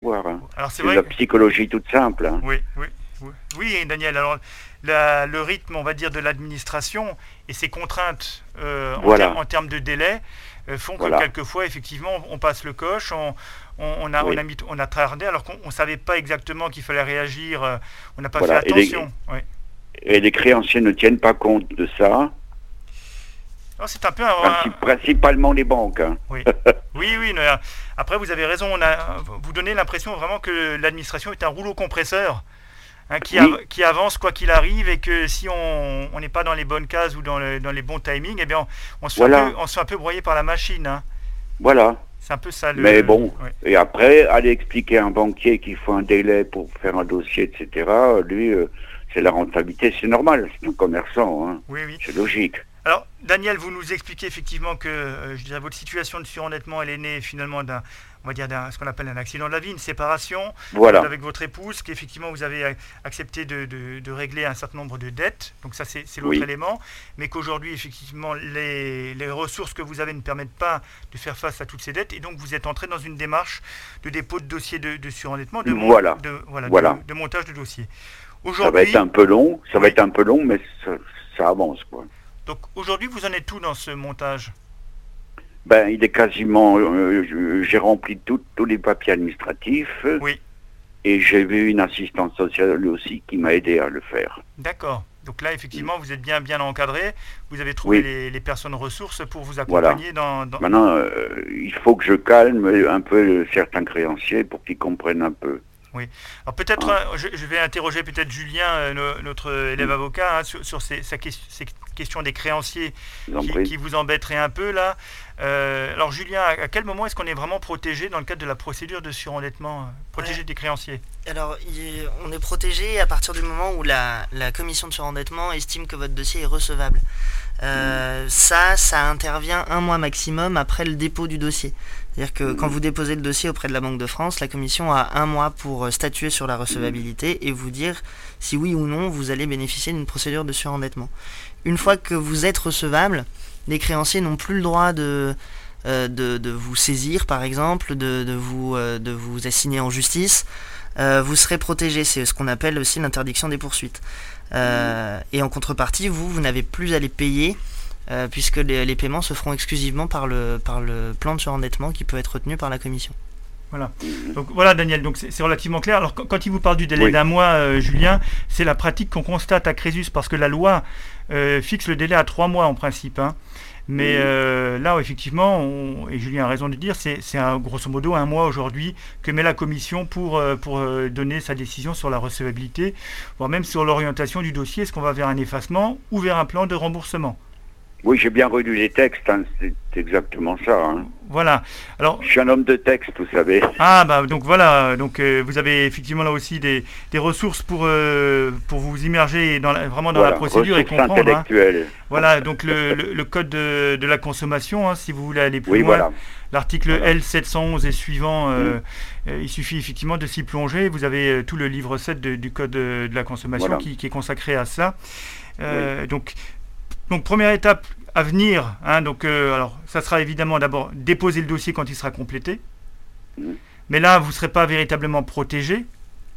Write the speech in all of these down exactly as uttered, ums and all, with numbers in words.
savoir. Hein. Alors c'est C'est vrai. de la que- psychologie toute simple. Hein. Oui, oui, oui, oui, et Daniel. Alors la- le rythme, on va dire, de l'administration et ses contraintes euh, en, Voilà. ter- en termes de délai euh, font que Voilà. quelquefois, effectivement, on passe le coche, on, on, on a, Oui. on a mis, on a tardé, alors qu'on ne savait pas exactement qu'il fallait réagir. euh, on n'a pas Voilà. fait Et les- attention. Ouais. Et les créanciers ne tiennent pas compte de ça. Alors, c'est un peu un, Princi- principalement les banques. Hein. Oui, oui, oui. mais, euh, après, vous avez raison. On a, vous donnez l'impression vraiment que l'administration est un rouleau compresseur hein, qui, Oui. av- qui avance quoi qu'il arrive et que si on on n'est pas dans les bonnes cases ou dans, le- dans les bons timings, eh bien, on, on se fait Voilà. un peu, on se fait un peu broyer par la machine. Hein. Voilà. C'est un peu ça. Le, Mais bon, ouais. et après, aller expliquer à un banquier qu'il faut un délai pour faire un dossier, et cetera, lui, euh, c'est la rentabilité, c'est normal, c'est un commerçant, hein. Oui, oui. C'est logique. Alors, Daniel, vous nous expliquez effectivement que euh, je dirais, votre situation de surendettement, elle est née finalement d'un, on va dire, d'un, ce qu'on appelle un accident de la vie, une séparation Voilà. euh, avec votre épouse, qu'effectivement vous avez euh, accepté de, de- de régler un certain nombre de dettes. Donc ça, c'est, c'est l'autre Oui. élément. Mais qu'aujourd'hui, effectivement, les, les ressources que vous avez ne permettent pas de faire face à toutes ces dettes. Et donc, vous êtes entré dans une démarche de dépôt de dossier de, de surendettement, de, mon- Voilà. de, voilà, de- Voilà. de montage de dossier. Ça va Aujourd'hui, être un peu long, ça va Oui. être un peu long, mais ça, ça avance, quoi. donc, aujourd'hui, vous en êtes où dans ce montage? Ben, il est quasiment, euh, je- j'ai rempli tout- tous les papiers administratifs, Oui. et j'ai vu une assistante sociale lui aussi qui m'a aidé à le faire. D'accord. Donc là, effectivement, vous êtes bien, bien encadré. Vous avez trouvé Oui. les, les personnes ressources pour vous accompagner dans, dans- Maintenant, euh, il faut que je calme un peu certains créanciers pour qu'ils comprennent un peu. Alors peut-être, Ah. euh, je, je vais interroger peut-être Julien, euh, no- notre élève Mm. avocat, hein, sur, sur ces, sa ques- ces questions des créanciers Je vous en qui, prie. qui vous embêteraient un peu là. Euh, alors Julien, à, à quel moment est-ce qu'on est vraiment protégé dans le cadre de la procédure de surendettement, euh, protégé Ouais. des créanciers? Alors, il- on est protégé à partir du moment où la, la commission de surendettement estime que votre dossier est recevable. Euh, ça, ça intervient un mois maximum après le dépôt du dossier. C'est-à-dire que quand vous déposez le dossier auprès de la Banque de France, la commission a un mois pour euh, statuer sur la recevabilité et vous dire si oui ou non vous allez bénéficier d'une procédure de surendettement. Une fois que vous êtes recevable, les créanciers n'ont plus le droit de, euh, de, de vous saisir, par exemple, de, de, vous, euh, de vous assigner en justice. Euh, vous serez protégé, c'est ce qu'on appelle aussi l'interdiction des poursuites. Euh, et en contrepartie, vous, vous n'avez plus à les payer, euh, puisque les, les paiements se feront exclusivement par le, par le plan de surendettement qui peut être retenu par la commission. Donc voilà Daniel, donc c'est c'est relativement clair. Alors quand, quand il vous parle du délai Oui. d'un mois, euh, Julien, c'est la pratique qu'on constate à Crésus parce que la loi euh, fixe le délai à trois mois en principe. Hein. Mais Mhm. euh, là, effectivement, on- et Julien a raison de dire, c'est c'est un- grosso modo un mois aujourd'hui que met la commission pour, euh, pour euh, donner sa décision sur la recevabilité, voire même sur l'orientation du dossier. Est-ce qu'on va vers un effacement ou vers un plan de remboursement? Oui, j'ai bien relu les textes, hein, c'est exactement ça. Hein. Voilà. Alors, Je suis un homme de texte, vous savez. ah bah donc voilà, donc euh, vous avez effectivement là aussi des, des ressources pour, euh, pour vous immerger dans la- vraiment dans Voilà, la procédure et ressources comprendre. Hein. intellectuelles. Voilà, donc le, le, le code de, de la consommation, hein, si vous voulez aller plus Oui, loin, voilà. l'article Voilà. L sept cent onze et suivant, euh, Mm. euh, il suffit effectivement de s'y plonger. Vous avez euh, tout le livre sept de- du code de, de la consommation Voilà. qui, qui est consacré à ça. Euh, donc, donc première étape à venir, hein, donc, euh, alors, ça sera évidemment d'abord déposer le dossier quand il sera complété. Mm. Mais là, vous ne serez pas véritablement protégé. D'accord ?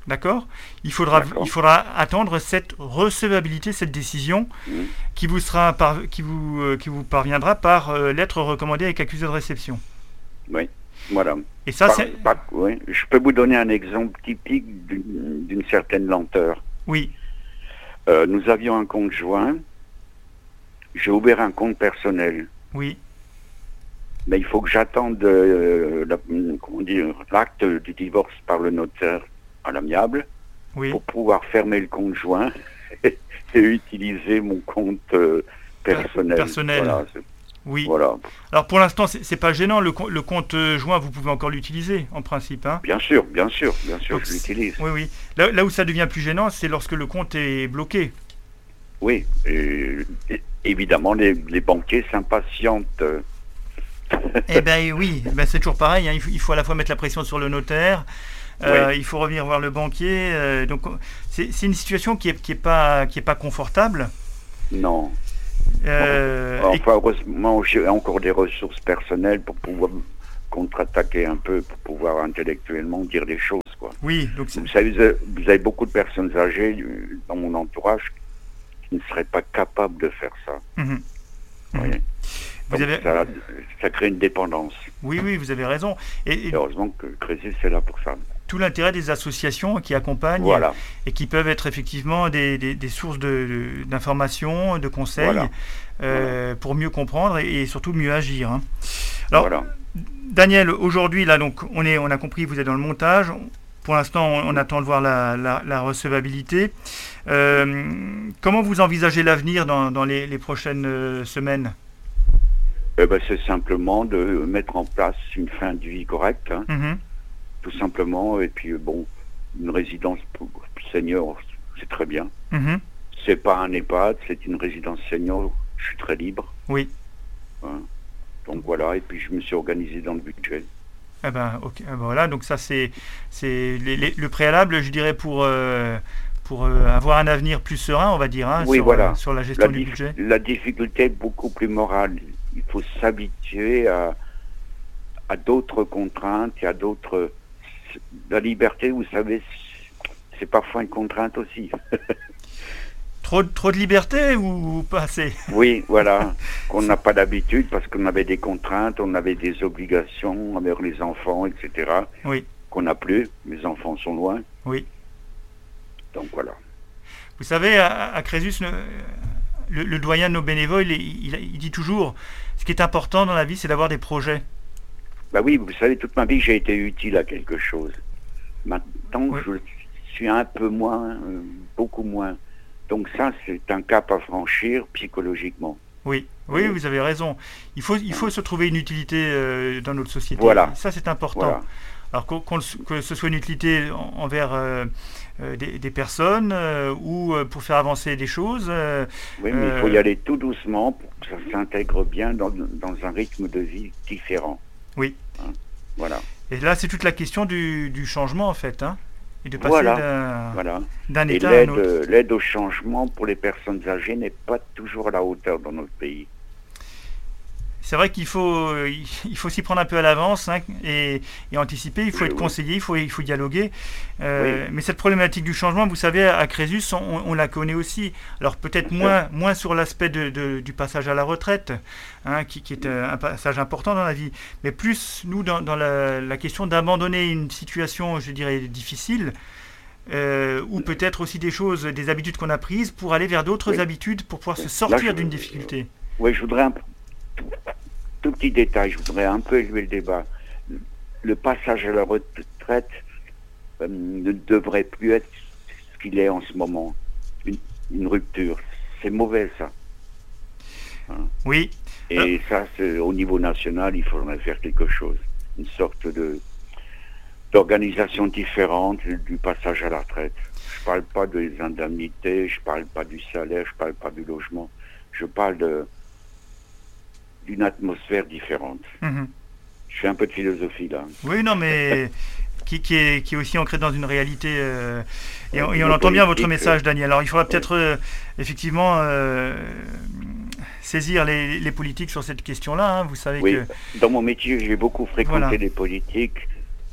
Il faudra, D'accord. il faudra attendre cette recevabilité, cette décision Mm. qui vous, sera par, qui vous, euh, qui vous parviendra par euh, lettre recommandée avec accusé de réception. Oui, voilà. Et ça, Par- c'est... par- oui. Je peux vous donner un exemple typique d'une d'une certaine lenteur. Oui, Euh, nous avions un compte joint. J'ai ouvert un compte personnel. oui, Mais il faut que j'attende euh, la- comment dire, l'acte du divorce par le notaire à l'amiable oui. pour pouvoir fermer le compte joint et, utiliser mon compte euh, personnel. personnel. Voilà, c'est- Oui. voilà. Alors pour l'instant, c'est, c'est pas gênant. Le, co- le compte euh, joint, vous pouvez encore l'utiliser, en principe. Hein. Bien sûr, bien sûr, bien sûr, Donc, je l'utilise. Oui, oui. Là, là où ça devient plus gênant, c'est lorsque le compte est bloqué. Oui, et, et- évidemment, les, les banquiers s'impatientent. euh, Eh bien oui, ben, c'est toujours pareil. Hein. Il, faut, il faut à la fois mettre la pression sur le notaire, euh, Oui. il faut revenir voir le banquier. euh, donc c'est, c'est une situation qui est, qui est pas, qui est pas confortable. Non. Euh, et- Enfin, heureusement, j'ai encore des ressources personnelles pour pouvoir contre-attaquer un peu, pour pouvoir intellectuellement dire les choses Oui, donc vous savez, vous avez, vous avez beaucoup de personnes âgées euh, dans mon entourage qui ne seraient pas capables de faire ça. Mmh. Vous voyez. Vous Donc avez... ça, ça crée une dépendance. Oui, oui, vous avez raison. Et, et heureusement que Crésus est là pour ça. Tout l'intérêt des associations qui accompagnent voilà. et, et qui peuvent être effectivement des, des, des sources de, de, d'informations, de conseils voilà. Euh, voilà. pour mieux comprendre et, et surtout mieux agir. Hein. Alors, voilà. Daniel, aujourd'hui, là, donc, on, est, on a compris que vous êtes dans le montage. Pour l'instant, on, on attend de voir la, la, la recevabilité. Euh, comment vous envisagez l'avenir dans, dans les, les prochaines semaines ? Eh ben, c'est simplement de mettre en place une fin de vie correcte, hein, mmh. tout simplement. Et puis, bon, une résidence pour senior, c'est très bien. Mmh. C'est pas un EHPAD, c'est une résidence senior. Je suis très libre. Oui. Hein. Donc voilà. Et puis, je me suis organisé dans le budget. Eh ben, okay. Voilà. Donc ça, c'est, c'est les, les, le préalable, je dirais, pour. Euh... pour euh, avoir un avenir plus serein, on va dire, hein, oui, sur, voilà. euh, sur la gestion la du dif- budget. La difficulté est beaucoup plus morale. Il faut s'habituer à, à d'autres contraintes et à d'autres... La liberté, vous savez, c'est parfois une contrainte aussi. trop, trop de liberté ou pas assez ? Oui, voilà. Qu'on n'a pas d'habitude parce qu'on avait des contraintes, on avait des obligations envers les enfants, et cetera. Oui. Qu'on n'a plus. Les enfants sont loin. Oui. Donc voilà. Vous savez, à, à Crésus, le, le, le doyen de nos bénévoles, il, il, il dit toujours, ce qui est important dans la vie, c'est d'avoir des projets. Bah oui, vous savez, toute ma vie, j'ai été utile à quelque chose. Maintenant, oui. je suis un peu moins, euh, beaucoup moins. Donc ça, c'est un cap à franchir psychologiquement. Oui, oui, vous avez raison. Il faut, il faut se trouver une utilité euh, dans notre société. Voilà. Ça, c'est important. Voilà. Alors qu'on, qu'on, que ce soit une utilité envers euh, euh, des, des personnes euh, ou euh, pour faire avancer des choses. Euh, oui, mais euh, il faut y aller tout doucement pour que ça s'intègre bien dans, dans un rythme de vie différent. Oui. Hein, voilà. Et là, c'est toute la question du, du changement, en fait. Hein, et de passer voilà. d'un, voilà. d'un et état l'aide, à un autre. L'aide au changement pour les personnes âgées n'est pas toujours à la hauteur dans notre pays. C'est vrai qu'il faut, il faut s'y prendre un peu à l'avance hein, et, et anticiper. Il faut oui, être oui. conseillé, il faut, il faut dialoguer. Euh, oui. Mais cette problématique du changement, vous savez, à Crésus, on, on la connaît aussi. Alors peut-être moins, moins sur l'aspect de, de, du passage à la retraite, hein, qui, qui est un passage important dans la vie, mais plus nous dans, dans la, la question d'abandonner une situation, je dirais, difficile. Euh, ou peut-être aussi des choses, des habitudes qu'on a prises pour aller vers d'autres oui. habitudes pour pouvoir se sortir Là, je, d'une difficulté. Oui, je voudrais un tout, tout petit détail, je voudrais un peu élever le débat. Le passage à la retraite euh, ne devrait plus être ce qu'il est en ce moment. Une, une rupture. C'est mauvais, ça. Hein. Oui. Et euh... ça, c'est, au niveau national, il faudrait faire quelque chose. Une sorte de d'organisation différente du passage à la retraite. Je parle pas des indemnités, je parle pas du salaire, je parle pas du logement. Je parle de d'une atmosphère différente. Mmh. Je fais un peu de philosophie là. Oui, non, mais qui, qui, est, qui est aussi ancré dans une réalité. Euh, et, on, et on entend bien votre message, Daniel. Alors il faudra peut-être euh, effectivement euh, saisir les, les politiques sur cette question-là. Hein. Vous savez oui. que Dans mon métier, j'ai beaucoup fréquenté voilà. les politiques.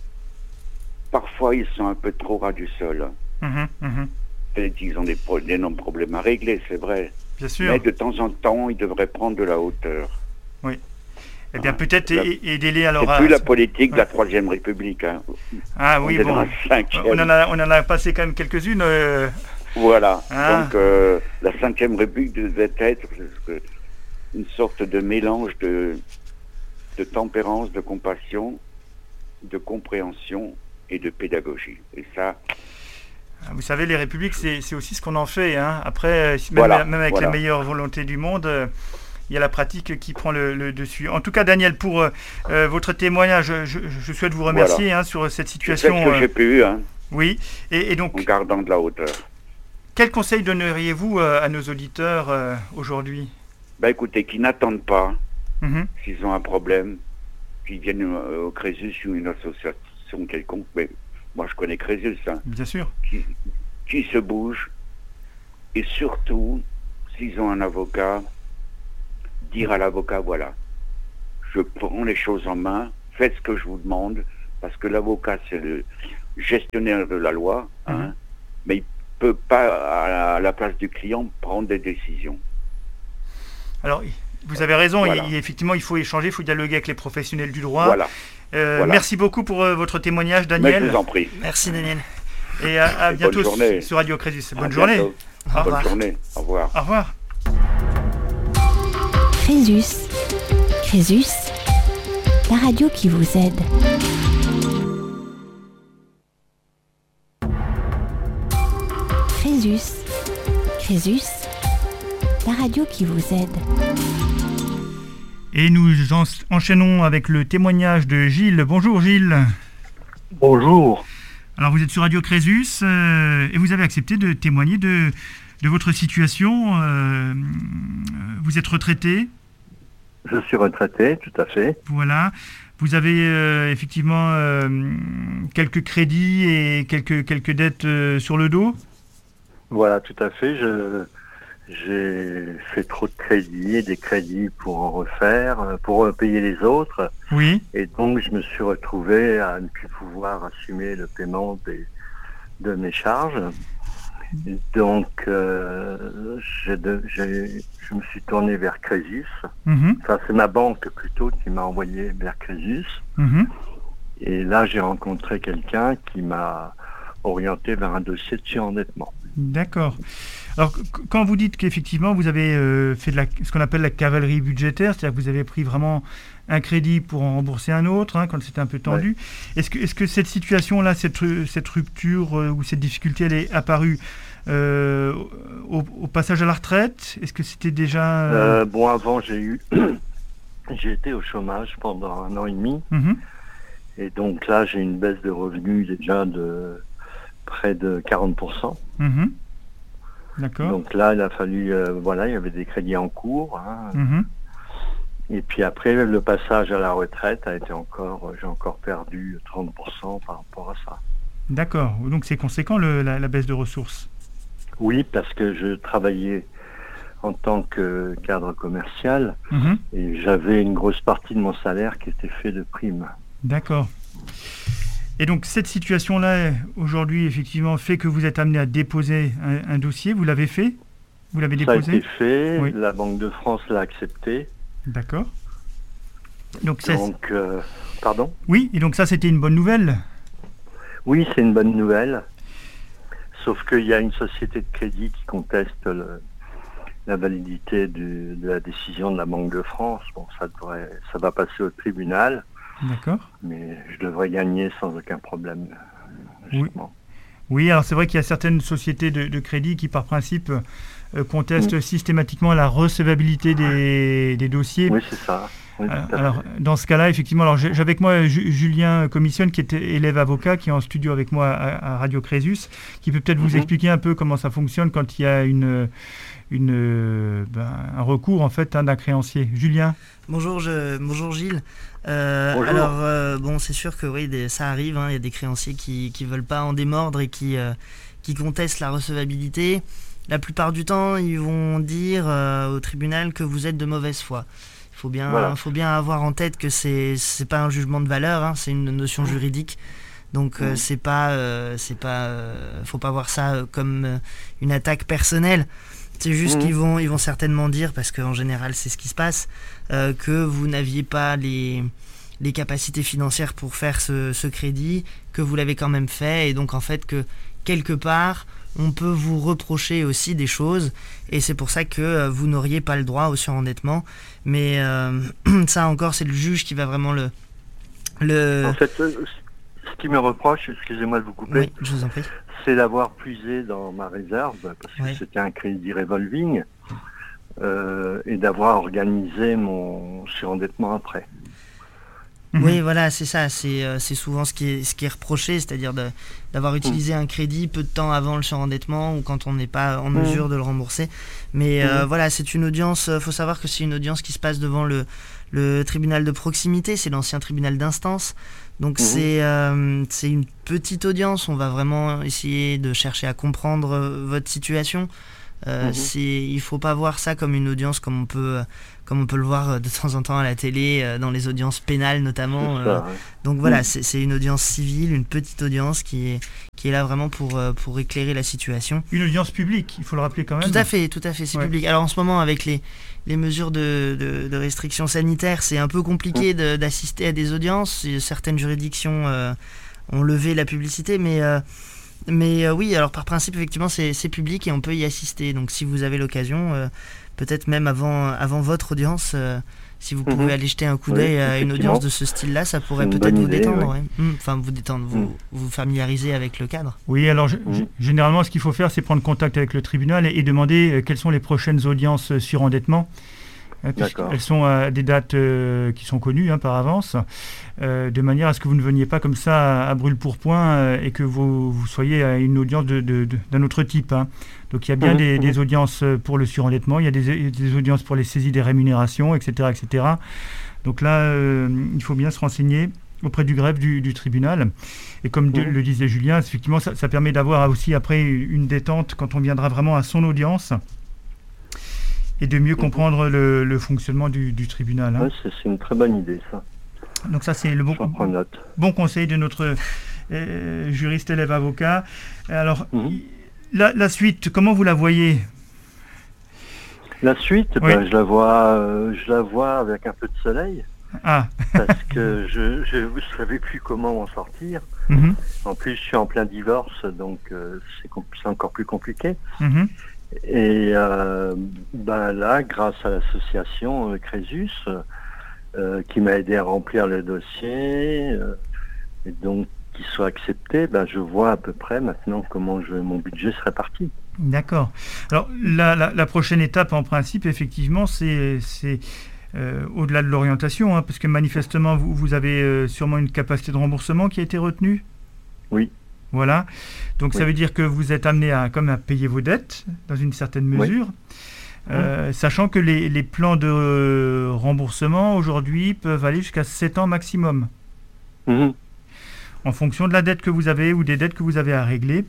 Parfois, ils sont un peu trop ras du sol. Mmh, mmh. Ils ont des pro- d'énormes problèmes à régler, c'est vrai. Bien sûr. Mais de temps en temps, ils devraient prendre de la hauteur. Oui. Eh bien, peut-être la... aider-les à leur... C'est plus la politique ouais. de la Troisième République. Hein. Ah oui, on bon. On en, a, on en a passé quand même quelques-unes. Euh... Voilà. Ah. Donc, euh, la Cinquième République devait être une sorte de mélange de, de tempérance, de compassion, de compréhension et de pédagogie. Et ça... Vous savez, les républiques, c'est, c'est aussi ce qu'on en fait. Hein. Après, même, voilà, même avec voilà. les meilleures volontés du monde, euh, il y a la pratique qui prend le, le dessus. En tout cas, Daniel, pour euh, votre témoignage, je, je, je souhaite vous remercier voilà. hein, sur cette situation. C'est ce que euh, j'ai pu, hein. Oui. Et, et donc, en gardant de la hauteur. Quel conseil donneriez-vous euh, à nos auditeurs euh, aujourd'hui ? Ben écoutez, qu'ils n'attendent pas, mm-hmm. s'ils ont un problème, qu'ils viennent euh, au Crésus ou une association quelconque, mais moi je connais Crésus, hein, bien sûr, qui, qui se bougent, et surtout, s'ils ont un avocat, dire à l'avocat, voilà, je prends les choses en main, faites ce que je vous demande, parce que l'avocat, c'est le, gestionnaire de la loi, hein, Mhm. mais il peut pas, à la place du client, prendre des décisions. Alors, vous avez raison, Voilà. il- effectivement, il faut échanger, il faut dialoguer avec les professionnels du droit. Voilà. Euh, Voilà. Merci beaucoup pour euh, votre témoignage, Mais je Daniel. vous en prie. Merci Daniel. Et à, à Et bientôt bonne journée. sur Radio Crésus. À Bonne journée. bientôt. Au Bonne revoir. journée. Au revoir. Au revoir. Crésus. Crésus, la radio qui vous aide. Crésus. Crésus, la radio qui vous aide. Et nous en- enchaînons avec le témoignage de Gilles. Bonjour Gilles. Bonjour. Alors vous êtes sur Radio Crésus euh, et vous avez accepté de témoigner de, de votre situation. Euh, vous êtes retraité, Je suis retraité, tout à fait. voilà. Vous avez euh, effectivement euh, quelques crédits et quelques, quelques dettes euh, sur le dos. Voilà, tout à fait. Je, j'ai fait trop de crédits et des crédits pour en refaire, euh, pour euh, payer les autres. Oui, Et donc, je me suis retrouvé à ne plus pouvoir assumer le paiement des, de mes charges. Et donc, euh, j'ai de- j'ai- je me suis tourné vers Crésus. mhm, Enfin, c'est ma banque plutôt qui m'a envoyé vers Crésus. mhm. Et là, j'ai rencontré quelqu'un qui m'a orienté vers un dossier de surendettement. D'accord. Alors, qu- quand vous dites qu'effectivement vous avez euh, fait de la, ce qu'on appelle la cavalerie budgétaire, c'est-à-dire que vous avez pris vraiment un crédit pour en rembourser un autre, hein, quand c'était un peu tendu, est-ce que, est-ce que cette situation-là, cette, ru- cette rupture euh, ou cette difficulté, elle est apparue euh, au, au passage à la retraite? Est-ce que c'était déjà... euh, Euh, bon, avant, j'ai eu, j'ai été au chômage pendant un an et demi, mhm, et donc là, j'ai une baisse de revenus déjà de près de quarante pour cent. mhm. D'accord. Donc là, il a fallu, euh, voilà, il y avait des crédits en cours, hein. Mhm. Et puis après, le passage à la retraite a été encore, j'ai encore perdu trente pour cent par rapport à ça. D'accord. Donc c'est conséquent le- la, la baisse de ressources. Oui, parce que je travaillais en tant que cadre commercial Mhm. et j'avais une grosse partie de mon salaire qui était fait de primes. D'accord. Et donc cette situation-là, aujourd'hui, effectivement, fait que vous êtes amené à déposer un, un dossier. Vous l'avez fait? Vous l'avez Ça a déposé? été fait, Oui. la Banque de France l'a accepté. D'accord. Donc ça, Donc, euh, pardon? oui, et donc ça, c'était une bonne nouvelle. Oui, c'est une bonne nouvelle. Sauf qu'il y a une société de crédit qui conteste le- la validité du- de la décision de la Banque de France. Bon, ça devrait, ça va passer au tribunal, D'accord. mais je devrais gagner sans aucun problème. Oui. justement. Oui, alors c'est vrai qu'il y a certaines sociétés de, de crédit qui, par principe, euh, contestent systématiquement la recevabilité des, des dossiers. Oui, c'est ça. Oui, tout à Alors, fait. alors, dans ce cas-là, effectivement, alors j'ai j'ai avec moi Ju- Julien Commissionne, qui était élève avocat, qui est en studio avec moi à, à Radio Crésus, qui peut peut-être vous Mhm. expliquer un peu comment ça fonctionne quand il y a une, une, euh, ben, un recours en fait hein, d'un créancier. Julien. Bonjour, je, bonjour Gilles. Euh, Bonjour. Alors, euh, bon, c'est sûr que oui, des- ça arrive, hein, il y a des créanciers qui ne veulent pas en démordre et qui, euh, qui contestent la recevabilité. La plupart du temps, ils vont dire euh, au tribunal que vous êtes de mauvaise foi. Il faut bien, Voilà. faut bien avoir en tête que c'est c'est pas un jugement de valeur, hein, c'est une notion juridique. Donc euh, Mhm. c'est pas, euh, c'est pas, euh, faut pas voir ça euh, comme euh, une attaque personnelle. C'est juste Mhm. qu'ils vont, ils vont certainement dire, parce qu'en général c'est ce qui se passe, euh, que vous n'aviez pas les, les capacités financières pour faire ce, ce crédit, que vous l'avez quand même fait, et donc en fait que quelque part on peut vous reprocher aussi des choses, et c'est pour ça que euh, vous n'auriez pas le droit au surendettement. Mais euh, ça encore, c'est le juge qui va vraiment le... le... En fait, euh, ce qui me reproche, excusez-moi de vous couper, Oui, je vous en prie. c'est d'avoir puisé dans ma réserve, parce que Oui. c'était un crédit revolving, euh, et d'avoir organisé mon surendettement après. Mhm. Oui, voilà, c'est ça. C'est euh, c'est souvent ce qui est, ce qui est reproché, c'est-à-dire de- d'avoir utilisé un crédit peu de temps avant le surendettement ou quand on n'est pas en mesure de le rembourser. Mais euh, Mhm. voilà, c'est une audience. Il faut savoir que c'est une audience qui se passe devant le, le tribunal de proximité. C'est l'ancien tribunal d'instance. Donc Mhm. c'est euh, c'est une petite audience. On va vraiment essayer de chercher à comprendre euh, votre situation. Euh, Mmh. c'est, il ne faut pas voir ça comme une audience comme on peut, comme on peut le voir de temps en temps à la télé, euh, dans les audiences pénales notamment. C'est ça, euh, ouais. donc voilà, Mmh. c'est, c'est une audience civile, une petite audience qui est, qui est là vraiment pour, euh, pour éclairer la situation. Une audience publique, il faut le rappeler quand même. Tout à fait, tout à fait, c'est Ouais. public. Alors en ce moment, avec les, les mesures de, de, de restrictions sanitaires, c'est un peu compliqué de, d'assister à des audiences. Certaines juridictions euh, ont levé la publicité, mais, euh, mais euh, oui, alors par principe, effectivement, c'est, c'est public et on peut y assister. Donc si vous avez l'occasion, euh, peut-être même avant, avant votre audience, euh, si vous pouvez Mhm. aller jeter un coup Oui, d'œil à une effectivement. audience de ce style-là, ça pourrait C'est une peut-être bonne vous idée, détendre. oui. ouais. Mmh, Enfin, vous détendre, vous, Mhm. vous familiariser avec le cadre. Oui, alors je- Mhm. g- généralement, ce qu'il faut faire, c'est prendre contact avec le tribunal et, et demander euh, quelles sont les prochaines audiences euh, sur endettement. Euh, D'accord. Elles sont à des dates euh, qui sont connues hein, par avance, euh, de manière à ce que vous ne veniez pas comme ça à, à brûle-pourpoint euh, et que vous, vous soyez à une audience de, de- de- d'un autre type. hein. Donc il y a bien Mhm, des, mhm. des audiences pour le surendettement, il y a des, des audiences pour les saisies des rémunérations, et cetera et cetera. Donc là, euh, il faut bien se renseigner auprès du greffe du, du tribunal. Et comme de- Mhm. le disait Julien, effectivement, ça, ça permet d'avoir aussi après une détente quand on viendra vraiment à son audience et de mieux Mhm. comprendre le, le fonctionnement du, du tribunal. hein. Ouais, c'est, c'est une très bonne idée, ça. Donc ça, c'est le bon, J'en prends note. bon conseil de notre euh, juriste élève avocat. Alors, Mhm. i- la, la suite, comment vous la voyez? La suite, Oui. ben, je la vois, euh, je la vois avec un peu de soleil, Ah, parce que je je ne savais plus comment m'en sortir. mhm, En plus, je suis en plein divorce, donc euh, c'est, com- c'est encore plus compliqué. mhm. Et euh, ben là, grâce à l'association euh, Crésus, euh, qui m'a aidé à remplir le dossier, euh, et donc qu'il soit accepté, ben, je vois à peu près maintenant comment je, mon budget se répartit. D'accord. Alors, la, la- la prochaine étape, en principe, effectivement, c'est, c'est euh, au-delà de l'orientation, hein, parce que manifestement, vous, vous avez euh, sûrement une capacité de remboursement qui a été retenue. Oui. Voilà. Donc, ça Oui. veut dire que vous êtes amené à, comme à payer vos dettes, dans une certaine Oui. mesure. Euh, sachant que les, les plans de euh, remboursement, aujourd'hui, peuvent aller jusqu'à sept ans maximum, Mhm. en fonction de la dette que vous avez ou des dettes que vous avez à régler.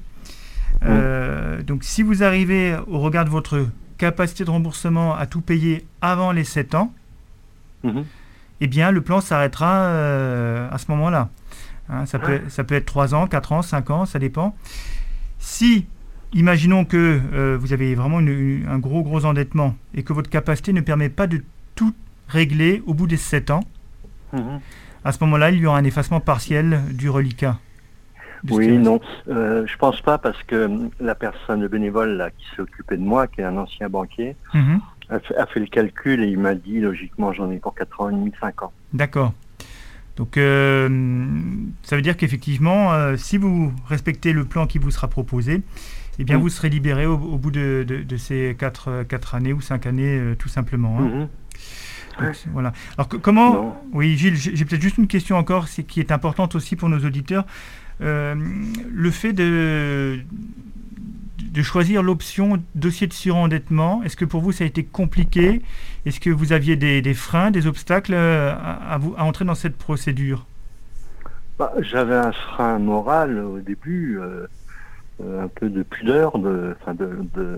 Euh, donc si vous arrivez au regard de votre capacité de remboursement à tout payer avant les sept ans, Mhm. eh bien le plan s'arrêtera euh, à ce moment-là. Hein, ça, peut, ça peut être trois ans, quatre ans, cinq ans, ça dépend. Si, imaginons que euh, vous avez vraiment une- une- un gros gros endettement et que votre capacité ne permet pas de tout régler au bout des sept ans, Mhm. à ce moment-là, il y aura un effacement partiel du reliquat. de ce qui Oui, reste. non, euh, je pense pas, parce que hum, la personne, le bénévole là, qui s'est occupé de moi, qui est un ancien banquier, Mhm. a fait, a fait le calcul et il m'a dit, logiquement, j'en ai pour quatre ans et demi, cinq ans. D'accord. Donc, euh, ça veut dire qu'effectivement, euh, si vous respectez le plan qui vous sera proposé, eh bien, Mm. vous serez libéré au, au bout de, de- de ces quatre, quatre années ou cinq années, euh, tout simplement. hein. Mhm. Donc, c'est- voilà. Alors, que- comment... Non. Oui, Gilles, j'ai j'ai peut-être juste une question encore, c'est qui est importante aussi pour nos auditeurs. Euh, le fait de, de choisir l'option dossier de surendettement, est-ce que pour vous ça a été compliqué? Est-ce que vous aviez des, des freins, des obstacles euh, à, à vous, à entrer dans cette procédure? Bah, j'avais un frein moral au début, euh, euh, un peu de pudeur, de, enfin de, de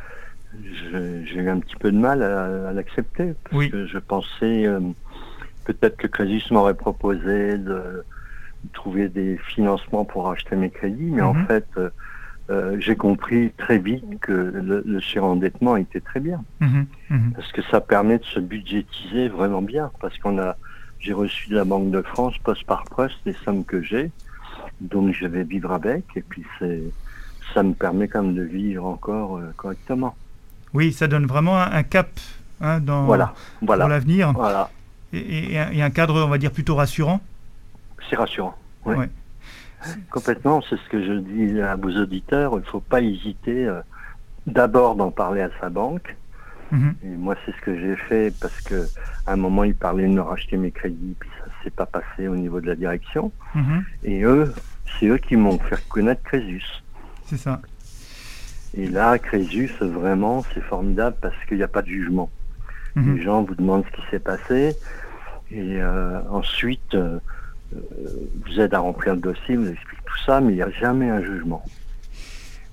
j'ai, j'ai eu un petit peu de mal à, à l'accepter, parce Oui. que je pensais euh, peut-être que Crésus m'aurait proposé de, de trouver des financements pour acheter mes crédits, mais en Mhm. fait, euh, euh, j'ai compris très vite que le, le surendettement était très bien, Mhm, mhm. parce que ça permet de se budgétiser vraiment bien, parce qu'on a j'ai reçu de la Banque de France, poste par poste, les sommes que j'ai, donc je vais vivre avec, et puis c'est, ça me permet quand même de vivre encore euh, correctement. Oui, ça donne vraiment un, un cap hein, dans, Voilà, voilà, pour l'avenir voilà, et, et un, et un cadre, on va dire, plutôt rassurant. c'est rassurant. Oui. Ouais. Complètement, c'est ce que je dis à vos auditeurs, il ne faut pas hésiter euh, d'abord d'en parler à sa banque. Mhm. Et moi, c'est ce que j'ai fait, parce que à un moment, ils parlaient de me racheter mes crédits, puis ça s'est pas passé au niveau de la direction. Mhm. Et eux, c'est eux qui m'ont fait connaître Crésus. C'est ça. Et là, Crésus, vraiment, c'est formidable parce qu'il n'y a pas de jugement. Mhm. Les gens vous demandent ce qui s'est passé, et euh, ensuite, euh, euh, vous aident à remplir le dossier, vous expliquent tout ça, mais il n'y a jamais un jugement.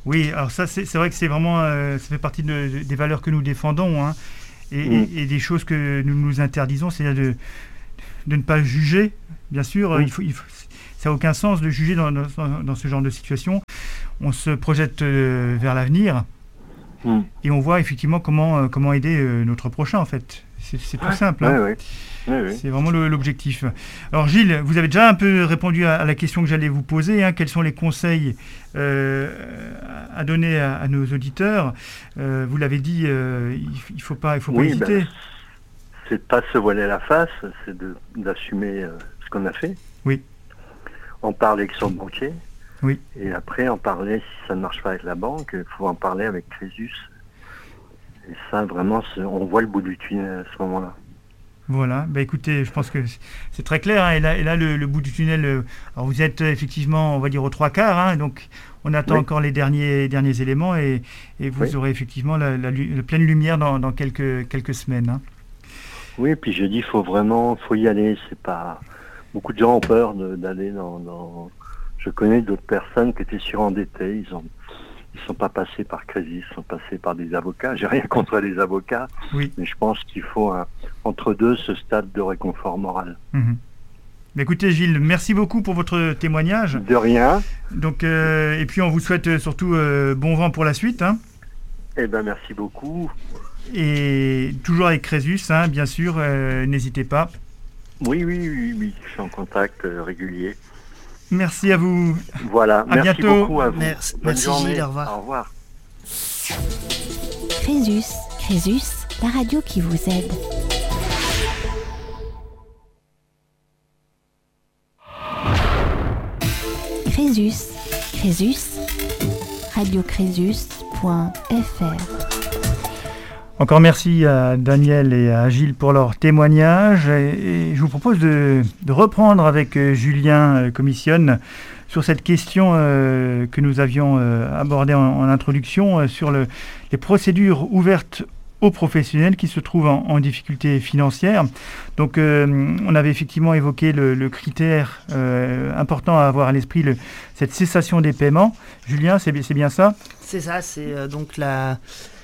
Oui, alors ça, c'est, c'est vrai que c'est vraiment, euh, ça fait partie de, de, des valeurs que nous défendons, hein, et, mmh. et, et des choses que nous nous interdisons, c'est-à-dire de, de ne pas juger, bien sûr. Mmh. Il faut, il faut, ça n'a aucun sens de juger dans, dans, dans ce genre de situation. On se projette euh, vers l'avenir mmh. et on voit effectivement comment, euh, comment aider euh, notre prochain, en fait. C'est, c'est tout ouais, simple. Ouais, hein. ouais. Oui, oui. C'est vraiment le, l'objectif. Alors Gilles, vous avez déjà un peu répondu à, à la question que j'allais vous poser. Hein. Quels sont les conseils euh, à donner à, à nos auditeurs? euh, Vous l'avez dit, euh, il ne faut pas, il faut pas oui, hésiter. Ben, c'est de ne pas se voiler la face, c'est de, d'assumer euh, ce qu'on a fait. Oui. En parler avec son banquier. Oui. Et après, en parler, si ça ne marche pas avec la banque, il faut en parler avec Crésus. Et ça, vraiment, on voit le bout du tunnel à ce moment-là. Voilà, bah écoutez, je pense que c'est très clair, hein, et là, et là le, le bout du tunnel, euh, alors vous êtes effectivement, on va dire, aux trois quarts, hein, donc on attend oui. encore les derniers, derniers éléments, et, et vous oui. aurez effectivement la, la, la pleine lumière dans, dans quelques, quelques semaines. Hein. Oui, et puis je dis, il faut vraiment, faut y aller, c'est pas... Beaucoup de gens ont peur de, d'aller dans, dans... Je connais d'autres personnes qui étaient surendettées, ils ont... Ils ne sont pas passés par Crédit, ils sont passés par des avocats. J'ai rien contre les avocats, oui. mais je pense qu'il faut un, entre deux ce stade de réconfort moral. Mmh. Écoutez Gilles, merci beaucoup pour votre témoignage. De rien. Donc, euh, et puis on vous souhaite surtout euh, bon vent pour la suite. Hein. Eh ben merci beaucoup. Et toujours avec Crésus, hein, bien sûr, euh, n'hésitez pas. Oui, oui, oui, oui, je suis en contact euh, régulier. Merci à vous. Voilà, à merci bientôt. beaucoup à vous. Merci, Bonne merci journée. Gilles, au revoir. Au revoir. Crésus, Crésus, la radio qui vous aide. Crésus, Crésus, radio crésus point f r. Encore merci à Daniel et à Gilles pour leur témoignage. Et, et je vous propose de, de reprendre avec euh, Julien euh, Commissionne sur cette question euh, que nous avions euh, abordée en, en introduction euh, sur le, les procédures ouvertes aux professionnels qui se trouvent en, en difficulté financière. Donc euh, on avait effectivement évoqué le, le critère euh, important à avoir à l'esprit, le, cette cessation des paiements. Julien, c'est, c'est bien ça ? C'est ça, c'est euh, donc la...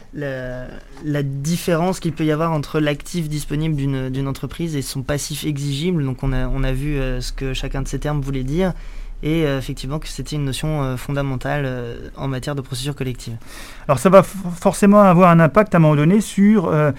La, la différence qu'il peut y avoir entre l'actif disponible d'une, d'une entreprise et son passif exigible. Donc on a, on a vu euh, ce que chacun de ces termes voulait dire et euh, effectivement que c'était une notion euh, fondamentale euh, en matière de procédure collective. Alors ça va f- forcément avoir un impact à un moment donné sur euh,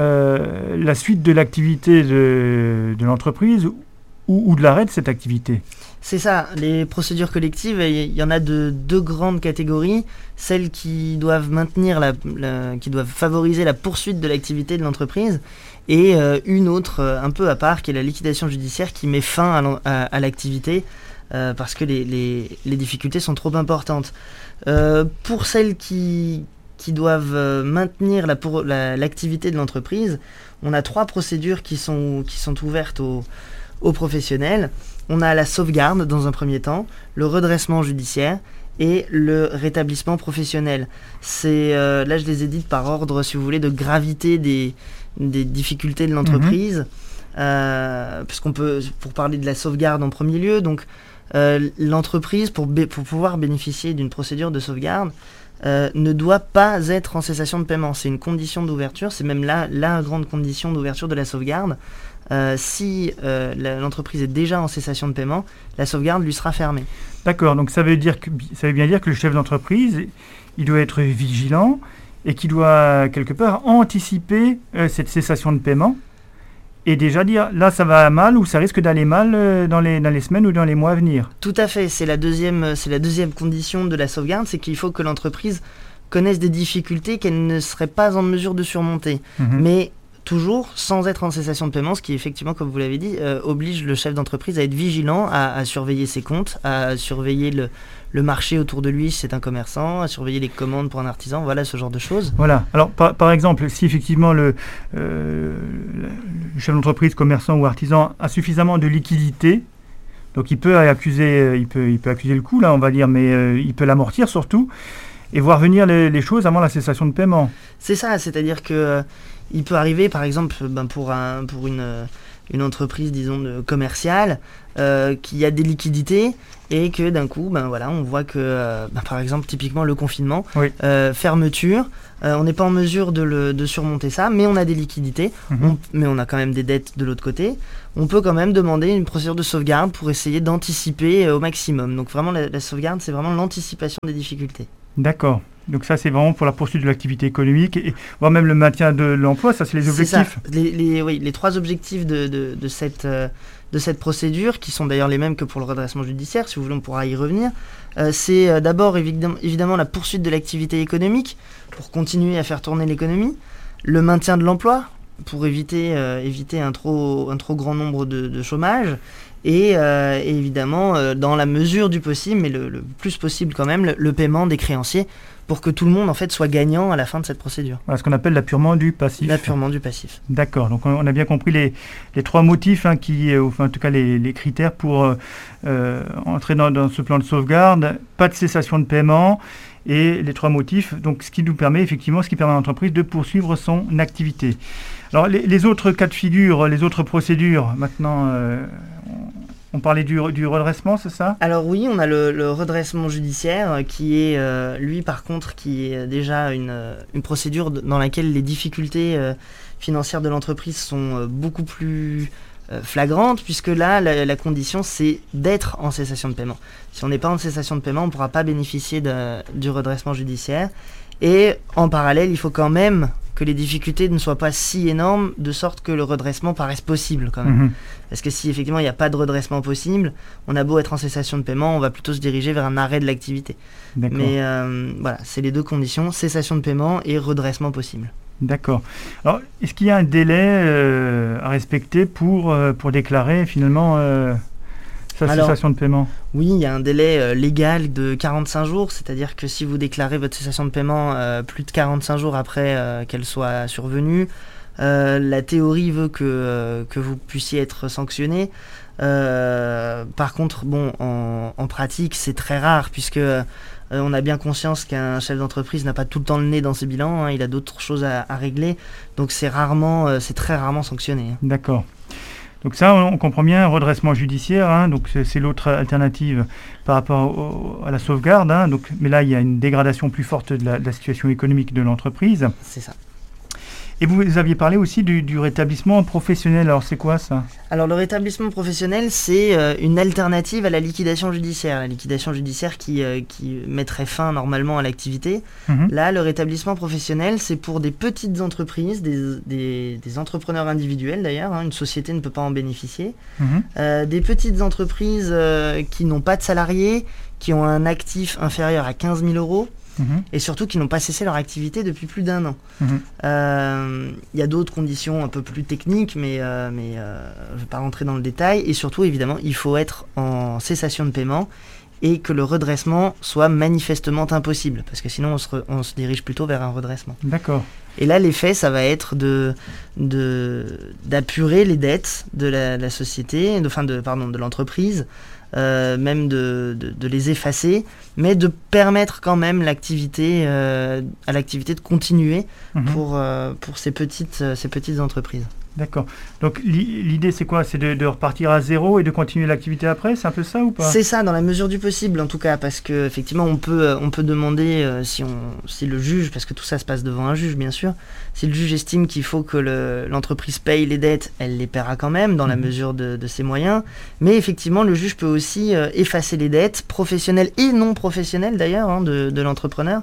euh, la suite de l'activité de, de l'entreprise ou, ou de l'arrêt de cette activité. C'est ça, les procédures collectives, il y en a de deux grandes catégories, celles qui doivent maintenir, la, la, qui doivent favoriser la poursuite de l'activité de l'entreprise, et euh, une autre euh, un peu à part, qui est la liquidation judiciaire, qui met fin à, à, à l'activité, euh, parce que les, les, les difficultés sont trop importantes. Euh, pour celles qui, qui doivent euh, maintenir la, pour, la, l'activité de l'entreprise, on a trois procédures qui sont, qui sont ouvertes aux, aux professionnels. On a la sauvegarde dans un premier temps, le redressement judiciaire et le rétablissement professionnel. C'est, euh, là, je les ai dites par ordre, si vous voulez, de gravité des, des difficultés de l'entreprise. Mmh. Euh, puisqu'on peut, pour parler de la sauvegarde en premier lieu, donc euh, l'entreprise, pour, bé- pour pouvoir bénéficier d'une procédure de sauvegarde, euh, ne doit pas être en cessation de paiement. C'est une condition d'ouverture, c'est même là la grande condition d'ouverture de la sauvegarde. Euh, si euh, la, l'entreprise est déjà en cessation de paiement, la sauvegarde lui sera fermée. D'accord, donc ça veut dire que, ça veut bien dire que le chef d'entreprise, il doit être vigilant et qu'il doit quelque part anticiper euh, cette cessation de paiement et déjà dire là ça va mal ou ça risque d'aller mal euh, dans les, dans les semaines ou dans les mois à venir. Tout à fait, c'est la deuxième, c'est la deuxième condition de la sauvegarde, c'est qu'il faut que l'entreprise connaisse des difficultés qu'elle ne serait pas en mesure de surmonter. Mmh. Mais toujours sans être en cessation de paiement, ce qui effectivement, comme vous l'avez dit, euh, oblige le chef d'entreprise à être vigilant, à, à surveiller ses comptes, à surveiller le, le marché autour de lui si c'est un commerçant, à surveiller les commandes pour un artisan, voilà ce genre de choses. Voilà, alors par, par exemple, si effectivement le, euh, le chef d'entreprise, commerçant ou artisan a suffisamment de liquidité, donc il peut accuser, il peut, il peut accuser le coup là on va dire, mais euh, il peut l'amortir surtout, et voir venir les, les choses avant la cessation de paiement. C'est ça, c'est-à-dire que euh, il peut arriver, par exemple, ben pour, un, pour une, une entreprise, disons, de, commerciale, euh, qui a des liquidités et que d'un coup, ben voilà, on voit que, euh, ben, par exemple, typiquement le confinement, oui. euh, fermeture, euh, on n'est pas en mesure de, le, de surmonter ça, mais on a des liquidités, Mmh. on, mais on a quand même des dettes de l'autre côté. On peut quand même demander une procédure de sauvegarde pour essayer d'anticiper euh, au maximum. Donc vraiment, la, la sauvegarde, c'est vraiment l'anticipation des difficultés. D'accord. Donc ça, c'est vraiment pour la poursuite de l'activité économique, et voire même le maintien de l'emploi, ça, c'est les objectifs. C'est ça. Les, les, oui, les trois objectifs de, de, de, cette, euh, de cette procédure, qui sont d'ailleurs les mêmes que pour le redressement judiciaire, si vous voulez, on pourra y revenir. Euh, c'est euh, d'abord évidemment, évidemment la poursuite de l'activité économique, pour continuer à faire tourner l'économie, le maintien de l'emploi, pour éviter, euh, éviter un, trop, un trop grand nombre de, de chômage, et, euh, et évidemment, euh, dans la mesure du possible, mais le, le plus possible quand même, le, le paiement des créanciers, pour que tout le monde en fait soit gagnant à la fin de cette procédure. Voilà ce qu'on appelle l'apurement du passif. L'apurement du passif. D'accord, donc on, on a bien compris les, les trois motifs, hein, qui, euh, enfin en tout cas les, les critères pour euh, euh, entrer dans, dans ce plan de sauvegarde, pas de cessation de paiement, et les trois motifs, donc ce qui nous permet effectivement, ce qui permet à l'entreprise de poursuivre son activité. Alors les, les autres cas de figure, les autres procédures, maintenant, euh, on, on parlait du, du redressement, c'est ça ? Alors oui, on a le, le redressement judiciaire qui est, euh, lui par contre, qui est déjà une, une procédure dans laquelle les difficultés euh, financières de l'entreprise sont euh, beaucoup plus euh, flagrantes, puisque là, la, la condition, c'est d'être en cessation de paiement. Si on n'est pas en cessation de paiement, on ne pourra pas bénéficier de, du redressement judiciaire. Et en parallèle, il faut quand même que les difficultés ne soient pas si énormes, de sorte que le redressement paraisse possible quand même. Mmh. Parce que si effectivement il n'y a pas de redressement possible, on a beau être en cessation de paiement, on va plutôt se diriger vers un arrêt de l'activité. D'accord. Mais euh, voilà, c'est les deux conditions, cessation de paiement et redressement possible. D'accord. Alors, est-ce qu'il y a un délai euh, à respecter pour, euh, pour déclarer finalement euh, sa Alors, cessation de paiement ? Oui, il y a un délai euh, légal de quarante-cinq jours, c'est-à-dire que si vous déclarez votre cessation de paiement euh, plus de quarante-cinq jours après euh, qu'elle soit survenue, euh, la théorie veut que, euh, que vous puissiez être sanctionné. Euh, par contre, bon, en, en pratique, c'est très rare, puisque euh, on a bien conscience qu'un chef d'entreprise n'a pas tout le temps le nez dans ses bilans, hein, il a d'autres choses à, à régler, donc c'est rarement, euh, c'est très rarement sanctionné. Hein. D'accord. Donc ça, on comprend bien, redressement judiciaire, hein, donc c'est, c'est l'autre alternative par rapport au, à la sauvegarde, hein, donc, mais là, il y a une dégradation plus forte de la, de la situation économique de l'entreprise. C'est ça. Et vous aviez parlé aussi du, du rétablissement professionnel, alors c'est quoi ça ? Alors le rétablissement professionnel, c'est euh, une alternative à la liquidation judiciaire. La liquidation judiciaire qui, euh, qui mettrait fin normalement à l'activité. Mmh. Là, le rétablissement professionnel, c'est pour des petites entreprises, des, des, des entrepreneurs individuels d'ailleurs, hein, une société ne peut pas en bénéficier. Mmh. Euh, des petites entreprises euh, qui n'ont pas de salariés, qui ont un actif inférieur à quinze mille euros. Mmh. Et surtout qui n'ont pas cessé leur activité depuis plus d'un an. Il mmh. euh, y a d'autres conditions un peu plus techniques, mais, euh, mais euh, je ne vais pas rentrer dans le détail. Et surtout, évidemment, il faut être en cessation de paiement et que le redressement soit manifestement impossible, parce que sinon on se, re, on se dirige plutôt vers un redressement. D'accord. Et là, l'effet, ça va être de, de, d'apurer les dettes de la, la société, de, enfin de, pardon, de l'entreprise, Euh, même de, de, de les effacer, mais de permettre quand même l'activité, euh, à l'activité de continuer mmh. pour, euh, pour ces petites, euh, ces petites entreprises. D'accord. Donc l'idée c'est quoi ? C'est de, de repartir à zéro et de continuer l'activité après ? C'est un peu ça ou pas ? C'est ça, dans la mesure du possible en tout cas, parce que effectivement on peut, on peut demander euh, si, on, si le juge, parce que tout ça se passe devant un juge bien sûr, si le juge estime qu'il faut que le, l'entreprise paye les dettes, elle les paiera quand même dans mmh. la mesure de, de ses moyens, mais effectivement le juge peut aussi euh, effacer les dettes professionnelles et non professionnelles d'ailleurs hein, de, de l'entrepreneur,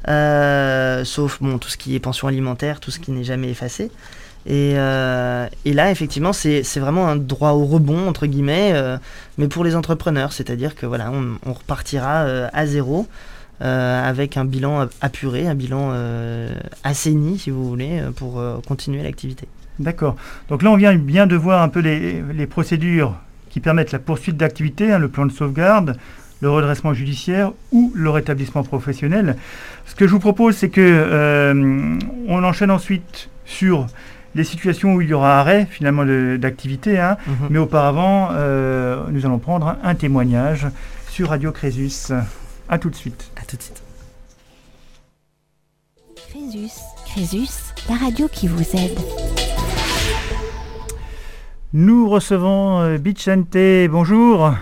euh, sauf bon, tout ce qui est pension alimentaire, tout ce qui n'est jamais effacé. Et, euh, et là, effectivement, c'est, c'est vraiment un droit au rebond, entre guillemets, euh, mais pour les entrepreneurs, c'est-à-dire que voilà, on, on repartira euh, à zéro euh, avec un bilan apuré, un bilan euh, assaini, si vous voulez, pour euh, continuer l'activité. D'accord. Donc là, on vient bien de voir un peu les, les procédures qui permettent la poursuite d'activité, hein, le plan de sauvegarde, le redressement judiciaire ou le rétablissement professionnel. Ce que je vous propose, c'est que euh, on enchaîne ensuite sur les situations où il y aura arrêt finalement de, d'activité, hein, mmh. mais auparavant, euh, nous allons prendre un, un témoignage sur Radio Crésus. À tout de suite. À tout de suite. Crésus, Crésus, la radio qui vous aide. Nous recevons euh, Vicente, bonjour.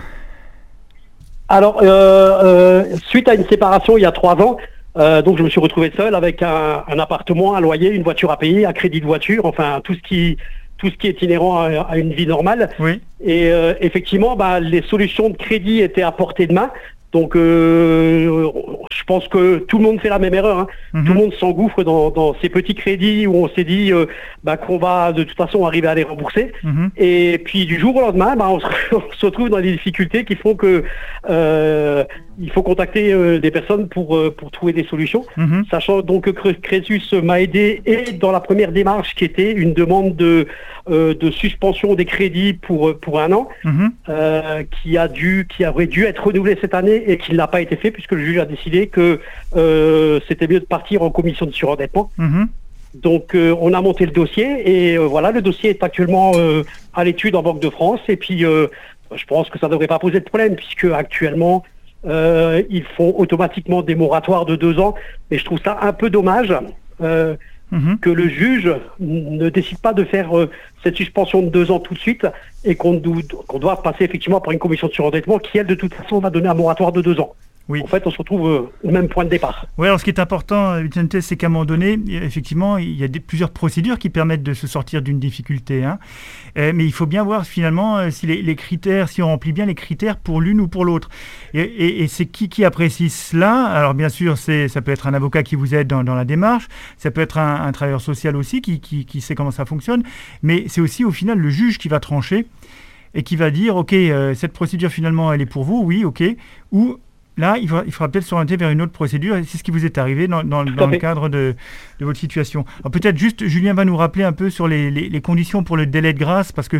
Alors, euh, euh, suite à une séparation il y a trois ans, euh, donc je me suis retrouvé seul avec un, un appartement, un loyer, une voiture à payer, un crédit de voiture, enfin tout ce qui, tout ce qui est inhérent à, à une vie normale. Oui. Et euh, effectivement, bah, les solutions de crédit étaient à portée de main. Donc, euh, je pense que tout le monde fait la même erreur. Hein. Mm-hmm. Tout le monde s'engouffre dans, dans ces petits crédits où on s'est dit euh, bah, qu'on va de toute façon arriver à les rembourser. Mm-hmm. Et puis du jour au lendemain, bah, on, se, on se retrouve dans des difficultés qui font que euh, il faut contacter euh, des personnes pour euh, pour trouver des solutions. Mm-hmm. Sachant donc que Crésus m'a aidé et dans la première démarche qui était une demande de euh, de suspension des crédits pour pour un an, mm-hmm. euh, qui a dû qui aurait dû être renouvelé cette année et qui ne l'a pas été fait puisque le juge a décidé que euh, c'était mieux de partir en commission de surendettement. Mmh. Donc euh, on a monté le dossier et euh, voilà, le dossier est actuellement euh, à l'étude en Banque de France et puis euh, je pense que ça ne devrait pas poser de problème puisque actuellement euh, ils font automatiquement des moratoires de deux ans et je trouve ça un peu dommage euh, mmh. que le juge ne décide pas de faire euh, cette suspension de deux ans tout de suite et qu'on, do- qu'on doit passer effectivement par une commission de surendettement qui, elle, de toute façon, va donner un moratoire de deux ans. Oui. En fait, on se retrouve euh, au même point de départ. Oui, alors ce qui est important, Vicente, c'est qu'à un moment donné, effectivement, il y a des, plusieurs procédures qui permettent de se sortir d'une difficulté. Hein. Euh, mais il faut bien voir finalement euh, si les, les critères, si on remplit bien les critères pour l'une ou pour l'autre. Et, et, et c'est qui qui apprécie cela ? Alors bien sûr, c'est, ça peut être un avocat qui vous aide dans, dans la démarche, ça peut être un, un travailleur social aussi qui, qui, qui sait comment ça fonctionne, mais c'est aussi au final le juge qui va trancher et qui va dire, ok, euh, cette procédure finalement, elle est pour vous, oui, ok, ou là, il faudra, il faudra peut-être s'orienter vers une autre procédure, et c'est ce qui vous est arrivé dans, dans, dans le cadre de, de votre situation. Alors peut-être juste, Julien va nous rappeler un peu sur les, les, les conditions pour le délai de grâce, parce que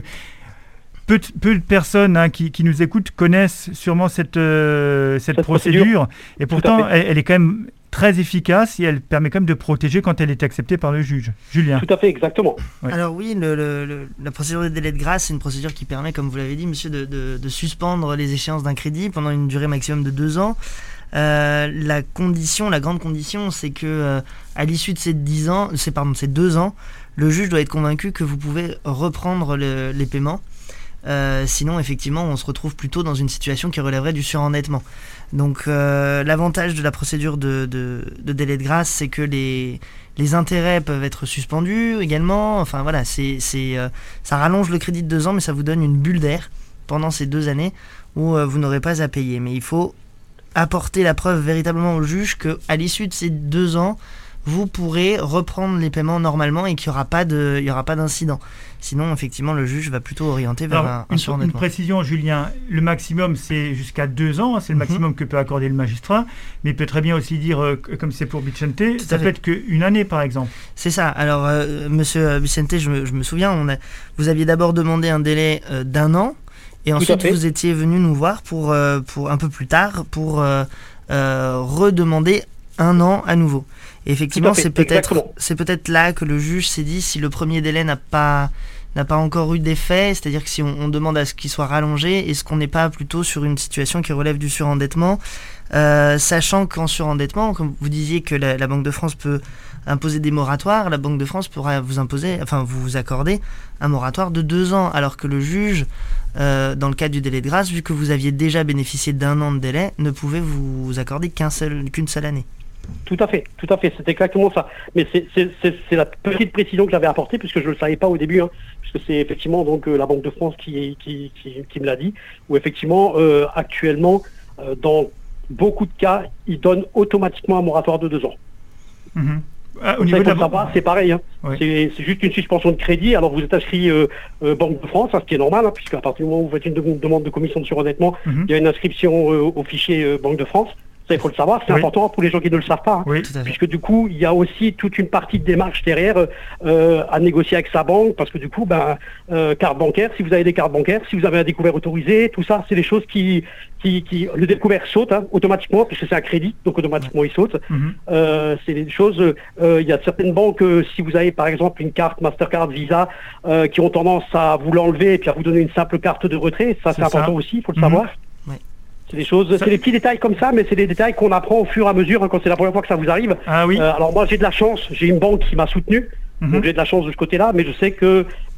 peu de, peu de personnes hein, qui, qui nous écoutent connaissent sûrement cette, euh, cette, cette procédure, procédure, et pourtant, elle, elle est quand même très efficace et elle permet quand même de protéger quand elle est acceptée par le juge. Julien. Tout à fait, exactement. Ouais. Alors oui, le, le, le, la procédure de délai de grâce, c'est une procédure qui permet, comme vous l'avez dit, monsieur, de, de, de suspendre les échéances d'un crédit pendant une durée maximum de deux ans. Euh, la condition, la grande condition, c'est que euh, à l'issue de ces dix ans, c'est pardon, ces deux ans, le juge doit être convaincu que vous pouvez reprendre le, les paiements. Euh, sinon, effectivement, on se retrouve plutôt dans une situation qui relèverait du surendettement. Donc, euh, l'avantage de la procédure de, de, de délai de grâce, c'est que les, les intérêts peuvent être suspendus également. Enfin, voilà, c'est, c'est, euh, ça rallonge le crédit de deux ans, mais ça vous donne une bulle d'air pendant ces deux années où euh, vous n'aurez pas à payer. Mais il faut apporter la preuve véritablement au juge qu'à l'issue de ces deux ans, vous pourrez reprendre les paiements normalement et qu'il n'y aura pas de, il y aura pas d'incident. Sinon, effectivement, le juge va plutôt orienter vers Alors, un, un une, surendettement. Une précision, Julien, le maximum, c'est jusqu'à deux ans, c'est le maximum mm-hmm. que peut accorder le magistrat, mais il peut très bien aussi dire, euh, comme c'est pour Vicente, Tout ça peut être qu'une année, par exemple. C'est ça. Alors, euh, monsieur Vicente, je me, je me souviens, on a, vous aviez d'abord demandé un délai euh, d'un an, et ensuite vous étiez venu nous voir pour, euh, pour un peu plus tard pour euh, euh, redemander un an à nouveau. Et effectivement, c'est peut-être, c'est peut-être là que le juge s'est dit, si le premier délai n'a pas, n'a pas encore eu d'effet, c'est-à-dire que si on, on demande à ce qu'il soit rallongé, est-ce qu'on n'est pas plutôt sur une situation qui relève du surendettement, euh, sachant qu'en surendettement, comme vous disiez que la, la Banque de France peut imposer des moratoires, la Banque de France pourra vous imposer, enfin vous accorder un moratoire de deux ans, alors que le juge, euh, dans le cadre du délai de grâce, vu que vous aviez déjà bénéficié d'un an de délai, ne pouvait vous accorder qu'un seul, qu'une seule année. Tout à fait, tout à fait, c'est exactement ça. Mais c'est, c'est, c'est, c'est la petite précision que j'avais apportée, puisque je ne le savais pas au début, hein, puisque c'est effectivement donc euh, la Banque de France qui, qui, qui, qui me l'a dit, où effectivement, euh, actuellement, euh, dans beaucoup de cas, ils donnent automatiquement un moratoire de deux ans. Mmh. Ah, au ça, niveau il faut de la... le savoir, c'est pareil, hein. Oui. c'est, c'est juste une suspension de crédit, alors vous êtes inscrit euh, euh, Banque de France, hein, ce qui est normal, hein, puisque à partir du moment où vous faites une de- demande de commission de surendettement, mmh. il y a une inscription euh, au fichier euh, Banque de France. Ça, il faut le savoir, c'est oui. important pour les gens qui ne le savent pas, hein, oui, puisque du coup, il y a aussi toute une partie de démarche derrière euh, à négocier avec sa banque, parce que du coup, ben, euh, carte bancaire, si vous avez des cartes bancaires, si vous avez un découvert autorisé, tout ça, c'est des choses qui, qui, qui le découvert saute hein, automatiquement, puisque c'est un crédit, donc automatiquement il saute. Mm-hmm. Euh, c'est des choses. Euh, il y a certaines banques, euh, si vous avez par exemple une carte Mastercard, Visa, euh, qui ont tendance à vous l'enlever et puis à vous donner une simple carte de retrait. Ça, c'est, c'est important aussi, il faut le mm-hmm. savoir. C'est des choses, ça... c'est des petits détails comme ça, mais c'est des détails qu'on apprend au fur et à mesure hein, quand c'est la première fois que ça vous arrive. Ah oui. Euh, alors moi j'ai de la chance, j'ai une banque qui m'a soutenu, mm-hmm. donc j'ai de la chance de ce côté-là, mais je sais que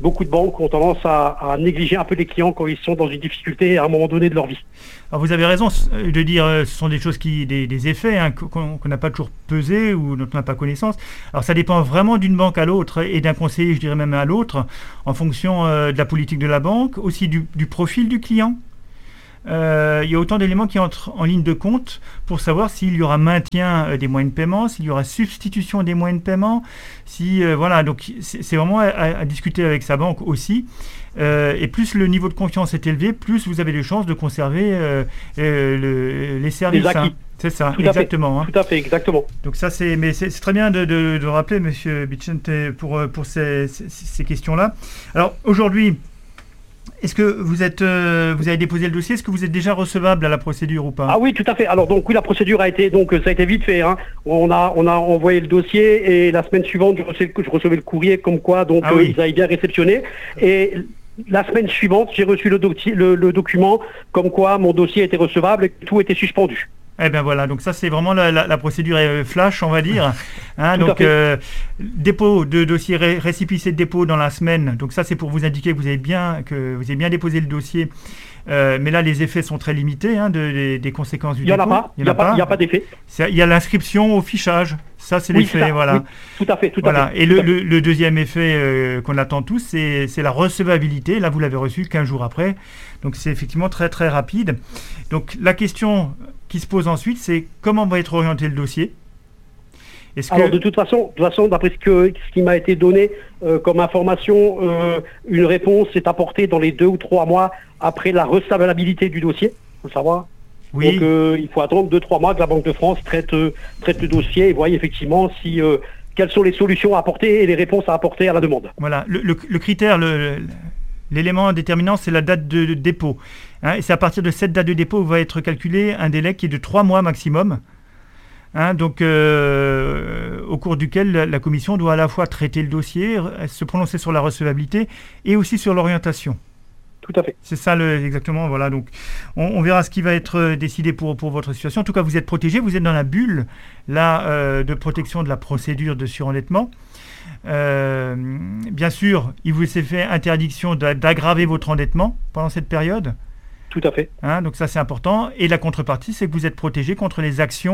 beaucoup de banques ont tendance à, à négliger un peu les clients quand ils sont dans une difficulté à un moment donné de leur vie. Alors vous avez raison de dire euh, ce sont des choses qui, des, des effets hein, qu'on n'a pas toujours pesé ou dont on n'a pas connaissance. Alors ça dépend vraiment d'une banque à l'autre et d'un conseiller, je dirais même à l'autre, en fonction euh, de la politique de la banque, aussi du, du profil du client. Euh, il y a autant d'éléments qui entrent en ligne de compte pour savoir s'il y aura maintien euh, des moyens de paiement, s'il y aura substitution des moyens de paiement, si euh, voilà, donc c'est, c'est vraiment à, à discuter avec sa banque aussi. Euh, et plus le niveau de confiance est élevé, plus vous avez de chances de conserver euh, euh, le, les services. Les acquis. Hein. C'est ça, tout exactement. À fait, hein. Tout à fait, exactement. Donc ça, c'est, mais c'est, c'est très bien de, de, de rappeler, Monsieur Bicente, pour pour ces, ces, ces questions-là. Alors aujourd'hui. Est-ce que vous êtes, euh, vous avez déposé le dossier? Est-ce que vous êtes déjà recevable à la procédure ou pas? Ah oui, tout à fait. Alors donc oui, la procédure a été donc ça a été vite fait. Hein. On a on a envoyé le dossier et la semaine suivante, je recevais, je recevais le courrier comme quoi donc ah euh, oui. ils avaient bien réceptionné. Et la semaine suivante, j'ai reçu le, doc- le, le document comme quoi mon dossier était recevable et que tout était suspendu. Eh bien voilà, donc ça c'est vraiment la, la, la procédure flash, on va dire. Hein, donc euh, dépôt de dossier, ré, récépissé de dépôt dans la semaine. Donc ça c'est pour vous indiquer que vous avez bien, que vous avez bien déposé le dossier. Euh, mais là les effets sont très limités hein, de, des, des conséquences du il y dépôt. En a pas, il n'y a, a, a pas d'effet. Il y a l'inscription au fichage. Ça c'est oui, l'effet, c'est ça. voilà. Oui, tout à fait, tout voilà. à fait. Et le, le, le deuxième effet euh, qu'on attend tous, c'est, c'est la recevabilité. Là vous l'avez reçu quinze jours après. Donc c'est effectivement très très rapide. Donc la question qui se pose ensuite, c'est comment va être orienté le dossier. Est-ce Alors que... de toute façon, de toute façon, d'après ce, que, ce qui m'a été donné euh, comme information, euh, une réponse est apportée dans les deux ou trois mois après la recevabilité du dossier. Il faut savoir. Oui. Donc euh, il faut attendre deux trois mois que la Banque de France traite euh, traite le dossier et voie effectivement si euh, quelles sont les solutions à apporter et les réponses à apporter à la demande. Voilà. Le, le, le critère, le, l'élément déterminant, c'est la date de, de dépôt. Hein, et c'est à partir de cette date de dépôt où va être calculé un délai qui est de trois mois maximum. Hein, donc, euh, au cours duquel la, la commission doit à la fois traiter le dossier, se prononcer sur la recevabilité et aussi sur l'orientation. Tout à fait. C'est ça le, exactement. Voilà. Donc, on, on verra ce qui va être décidé pour, pour votre situation. En tout cas, vous êtes protégé. Vous êtes dans la bulle là, euh, de protection de la procédure de surendettement. Euh, bien sûr, il vous est fait interdiction d'aggraver votre endettement pendant cette période. Tout à fait. Hein, donc ça c'est important. Et la contrepartie, c'est que vous êtes protégé contre les actions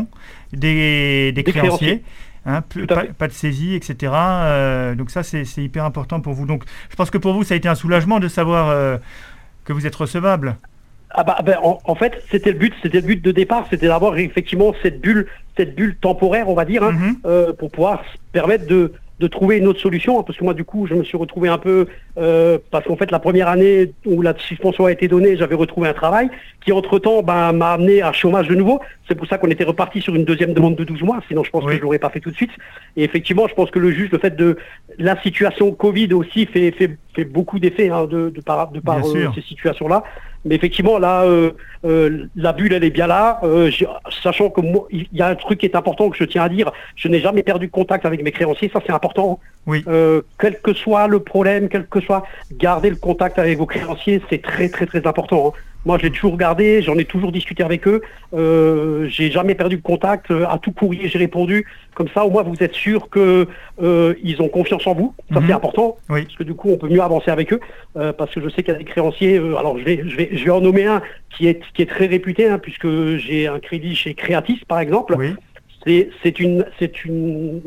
des, des, des créanciers. créanciers. Hein, pas, pas de saisie, et cetera. Euh, donc ça c'est, c'est hyper important pour vous. Donc je pense que pour vous ça a été un soulagement de savoir euh, que vous êtes recevable. Ah bah, ben, en, en fait c'était le but, c'était le but de départ, c'était d'avoir effectivement cette bulle, cette bulle temporaire, on va dire, hein, mm-hmm. euh, pour pouvoir se permettre de de trouver une autre solution, parce que moi du coup je me suis retrouvé un peu euh, parce qu'en fait la première année où la suspension a été donnée, j'avais retrouvé un travail qui entre temps ben, m'a amené à chômage de nouveau. C'est pour ça qu'on était reparti sur une deuxième demande de douze mois, sinon je pense oui. que je l'aurais pas fait tout de suite. Et effectivement je pense que le juge, le fait de la situation Covid aussi fait, fait, fait beaucoup d'effets hein, de, de par, de par euh, ces situations là. Mais effectivement, là, euh, euh, la bulle, elle est bien là. Euh, sachant que moi, il y a un truc qui est important que je tiens à dire. Je n'ai jamais perdu contact avec mes créanciers. Ça, c'est important. Oui. Euh, quel que soit le problème, quel que soit, garder le contact avec vos créanciers, c'est très, très, très important. Hein. Moi, j'ai toujours gardé, j'en ai toujours discuté avec eux. Euh, j'ai jamais perdu de contact. À tout courrier, j'ai répondu. Comme ça, au moins, vous êtes sûr que euh, ils ont confiance en vous. Ça, mm-hmm. c'est important. Oui. Parce que du coup, on peut mieux avancer avec eux. Euh, parce que je sais qu'il y a des créanciers. Euh, alors, je vais, je vais, je vais en nommer un qui est qui est très réputé, hein, puisque j'ai un crédit chez Creatis, par exemple. Oui. C'est, c'est une, c'est une,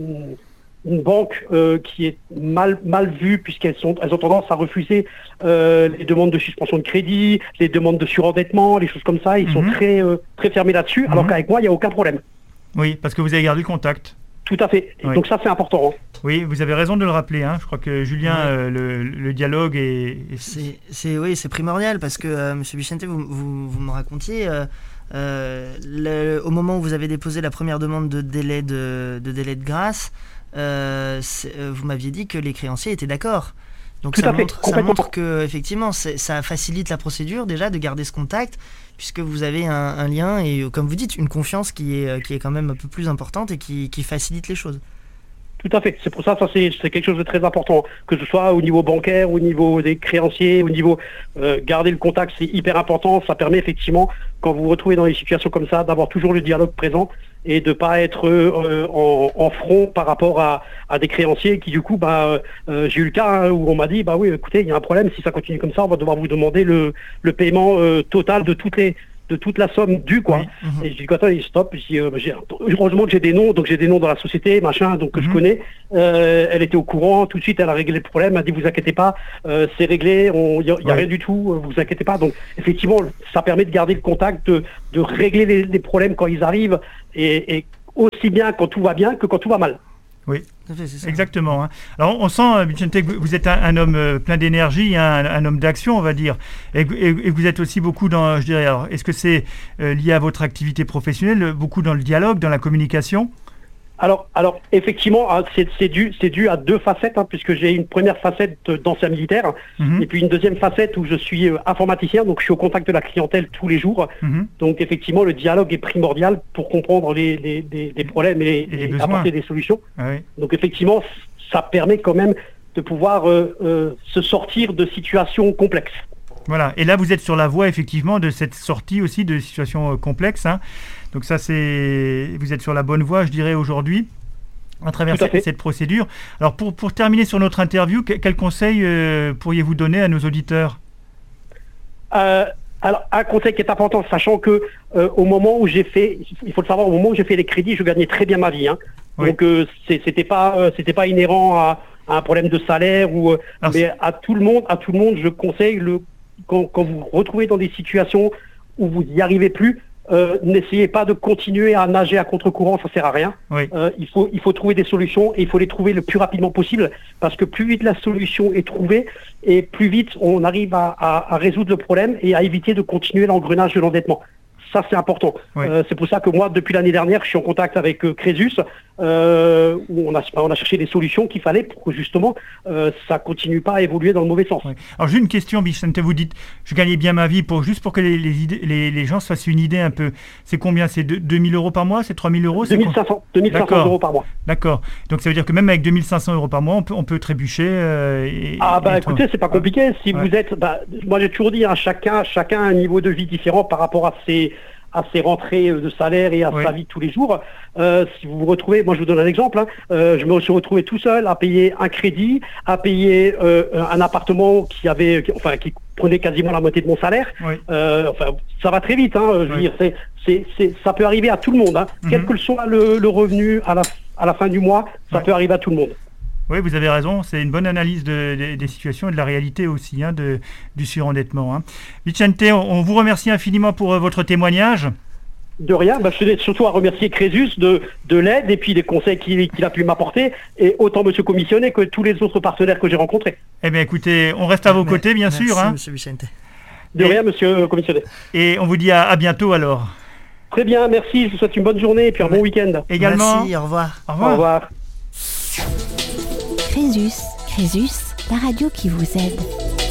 une banque euh, qui est mal mal vue puisqu'elles sont, elles ont tendance à refuser euh, les demandes de suspension de crédit, les demandes de surendettement, les choses comme ça. Ils mm-hmm. sont très euh, très fermés là-dessus. Mm-hmm. Alors qu'avec moi, il n'y a aucun problème. Oui, parce que vous avez gardé le contact. Tout à fait. Et oui. Donc ça, c'est important. Hein. Oui, vous avez raison de le rappeler. Hein. Je crois que Julien, oui. euh, le, le dialogue est... est... C'est, c'est, oui, c'est primordial parce que, euh, M. Bicente, vous, vous, vous me racontiez, euh, euh, le, au moment où vous avez déposé la première demande de délai de, de, délai de grâce, euh, vous m'aviez dit que les créanciers étaient d'accord. Donc Tout ça à fait, montre, ça montre que effectivement, c'est, ça facilite la procédure déjà de garder ce contact, puisque vous avez un, un lien et, comme vous dites, une confiance qui est, qui est quand même un peu plus importante et qui, qui facilite les choses. Tout à fait. C'est pour ça, ça c'est, c'est quelque chose de très important, que ce soit au niveau bancaire, au niveau des créanciers, au niveau euh, garder le contact, c'est hyper important. Ça permet effectivement, quand vous vous retrouvez dans des situations comme ça, d'avoir toujours le dialogue présent et de pas être euh, en, en front par rapport à, à des créanciers qui du coup, bah, euh, j'ai eu le cas hein, où on m'a dit, bah oui, écoutez, il y a un problème, si ça continue comme ça, on va devoir vous demander le, le paiement euh, total de toutes les de toute la somme due, quoi. Oui. Mm-hmm. Et je dis, attends, stop. Je dis, euh, j'ai, heureusement que j'ai des noms, donc j'ai des noms dans la société, machin, donc que mm-hmm. je connais. Euh, elle était au courant, tout de suite, elle a réglé le problème, elle a dit, vous inquiétez pas, euh, c'est réglé, il n'y a, y a ouais. rien du tout, vous inquiétez pas. Donc, effectivement, ça permet de garder le contact, de, de régler les, les problèmes quand ils arrivent, et, et aussi bien quand tout va bien que quand tout va mal. Oui, exactement. Hein. Alors on sent, Vicente, que vous êtes un, un homme plein d'énergie, un, un homme d'action, on va dire, et, et, et vous êtes aussi beaucoup dans, je dirais, alors, est-ce que c'est euh, lié à votre activité professionnelle, beaucoup dans le dialogue, dans la communication ? Alors, alors effectivement, c'est, c'est, dû, c'est dû à deux facettes, hein, puisque j'ai une première facette d'ancien militaire, mmh. et puis une deuxième facette où je suis euh, informaticien, donc je suis au contact de la clientèle tous les jours. Mmh. Donc effectivement, le dialogue est primordial pour comprendre les, les, les, les problèmes et, et, et apporter des solutions. Ah oui. Donc effectivement, ça permet quand même de pouvoir euh, euh, se sortir de situations complexes. Voilà, et là vous êtes sur la voie effectivement de cette sortie aussi de situations euh, complexes. Hein. Donc ça, c'est, vous êtes sur la bonne voie, je dirais, aujourd'hui, à travers cette, cette procédure. Alors, pour, pour terminer sur notre interview, que, quel conseil euh, pourriez-vous donner à nos auditeurs ? euh, Alors, un conseil qui est important, sachant que euh, au moment où j'ai fait, il faut le savoir, au moment où j'ai fait les crédits, je gagnais très bien ma vie. Hein. Oui. Donc, euh, c'est, c'était pas, euh, c'était pas inhérent à, à un problème de salaire ou, euh, Alors, mais c'est... à tout le monde, à tout le monde, je conseille le quand, quand vous vous retrouvez dans des situations où vous n'y arrivez plus. Euh, n'essayez pas de continuer à nager à contre-courant, ça sert à rien. Oui. Euh, il faut, il faut trouver des solutions et il faut les trouver le plus rapidement possible parce que plus vite la solution est trouvée et plus vite on arrive à, à, à résoudre le problème et à éviter de continuer l'engrenage de l'endettement. Ça, c'est important. Oui. Euh, c'est pour ça que moi, depuis l'année dernière, je suis en contact avec euh, Crésus, euh, où on a, on a cherché des solutions qu'il fallait pour que justement, euh, ça continue pas à évoluer dans le mauvais sens. Oui. Alors, j'ai une question, Vicente. Vous dites, je gagnais bien ma vie, pour, juste pour que les, les, idées, les, les gens se fassent une idée un peu. C'est combien ? C'est deux mille euros par mois ? C'est trois mille euros ? deux mille cinq cents euros par mois. D'accord. Donc, ça veut dire que même avec deux mille cinq cents euros par mois, on peut, on peut trébucher. Euh, et, ah, bah et écoutez, c'est pas compliqué. Si ouais. vous êtes. Bah, moi, j'ai toujours dit, hein, chacun, chacun a un niveau de vie différent par rapport à ses. à ses rentrées de salaire et à oui. sa vie de tous les jours. Euh, si vous vous retrouvez, moi je vous donne un exemple, hein, euh, je me suis retrouvé tout seul à payer un crédit, à payer euh, un appartement qui avait, qui, enfin qui prenait quasiment la moitié de mon salaire. Oui. Euh, enfin, ça va très vite, hein, je veux oui. dire, c'est, c'est, c'est, ça peut arriver à tout le monde, hein, mm-hmm. quel que soit le, le revenu à la, à la fin du mois, ça oui. peut arriver à tout le monde. Oui, vous avez raison, c'est une bonne analyse de, de, des situations et de la réalité aussi, hein, de, du surendettement. Hein. Vicente, on, on vous remercie infiniment pour euh, votre témoignage. De rien, bah, je tenais surtout à remercier Crésus de, de l'aide et puis des conseils qu'il, qu'il a pu m'apporter, et autant Monsieur Commissionné que tous les autres partenaires que j'ai rencontrés. Eh bien écoutez, on reste à vos Mais, côtés bien merci, sûr. Hein. Monsieur Vicente. De et, rien, Monsieur Commissionné. Et on vous dit à, à bientôt alors. Très bien, merci, je vous souhaite une bonne journée et puis un bon week-end. Également. Merci, au revoir. Au revoir. Au revoir. Crésus, Crésus, la radio qui vous aide.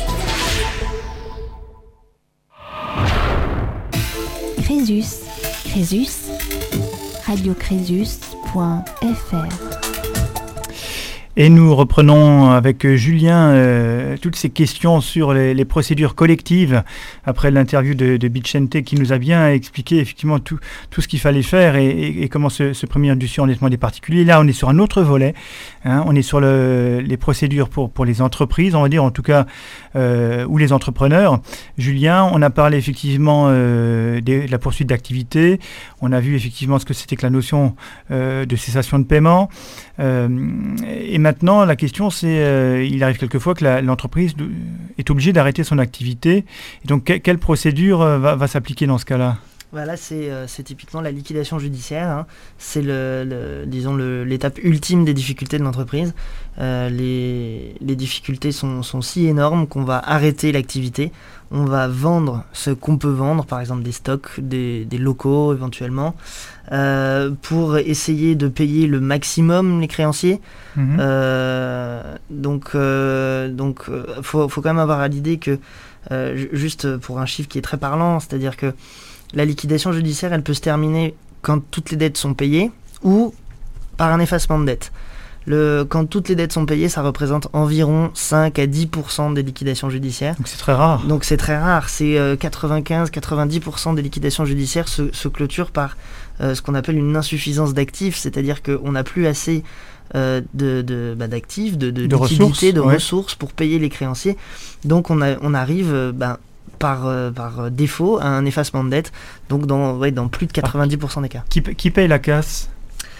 Crésus, Crésus, radio crésus point f r. Et nous reprenons avec Julien euh, toutes ces questions sur les, les procédures collectives après l'interview de, de Vicente qui nous a bien expliqué effectivement tout, tout ce qu'il fallait faire et, et, et comment se, se prémunir du surendettement des particuliers. Là, on est sur un autre volet. Hein, on est sur le, les procédures pour, pour les entreprises, on va dire en tout cas, euh, ou les entrepreneurs. Julien, on a parlé effectivement euh, de, de la poursuite d'activité. On a vu effectivement ce que c'était que la notion euh, de cessation de paiement. Euh, et maintenant, la question, c'est, euh, il arrive quelquefois que la, l'entreprise est obligée d'arrêter son activité. Et donc, que, quelle procédure euh, va, va s'appliquer dans ce cas-là ? Voilà, c'est, euh, c'est typiquement la liquidation judiciaire. Hein. C'est le, le, disons le, l'étape ultime des difficultés de l'entreprise. Euh, les, les difficultés sont, sont si énormes qu'on va arrêter l'activité. On va vendre ce qu'on peut vendre, par exemple des stocks, des, des locaux éventuellement, euh, pour essayer de payer le maximum les créanciers. Mmh. Euh, donc, euh, donc, euh, faut, faut quand même avoir à l'idée que, euh, juste pour un chiffre qui est très parlant, c'est-à-dire que la liquidation judiciaire, elle peut se terminer quand toutes les dettes sont payées ou par un effacement de dette. Le, quand toutes les dettes sont payées, ça représente environ cinq à dix pour cent des liquidations judiciaires. Donc c'est très rare. Donc c'est très rare. C'est euh, quatre-vingt-quinze à quatre-vingt-dix pour cent des liquidations judiciaires se, se clôturent par euh, ce qu'on appelle une insuffisance d'actifs, c'est-à-dire qu'on n'a plus assez euh, de, de, bah, d'actifs, de, de, de liquidités, ressources, de ouais. ressources pour payer les créanciers. Donc on, a, on arrive euh, bah, par, euh, par défaut à un effacement de dette, donc dans, ouais, dans plus de quatre-vingt-dix pour cent des cas. Qui, qui paye la casse ?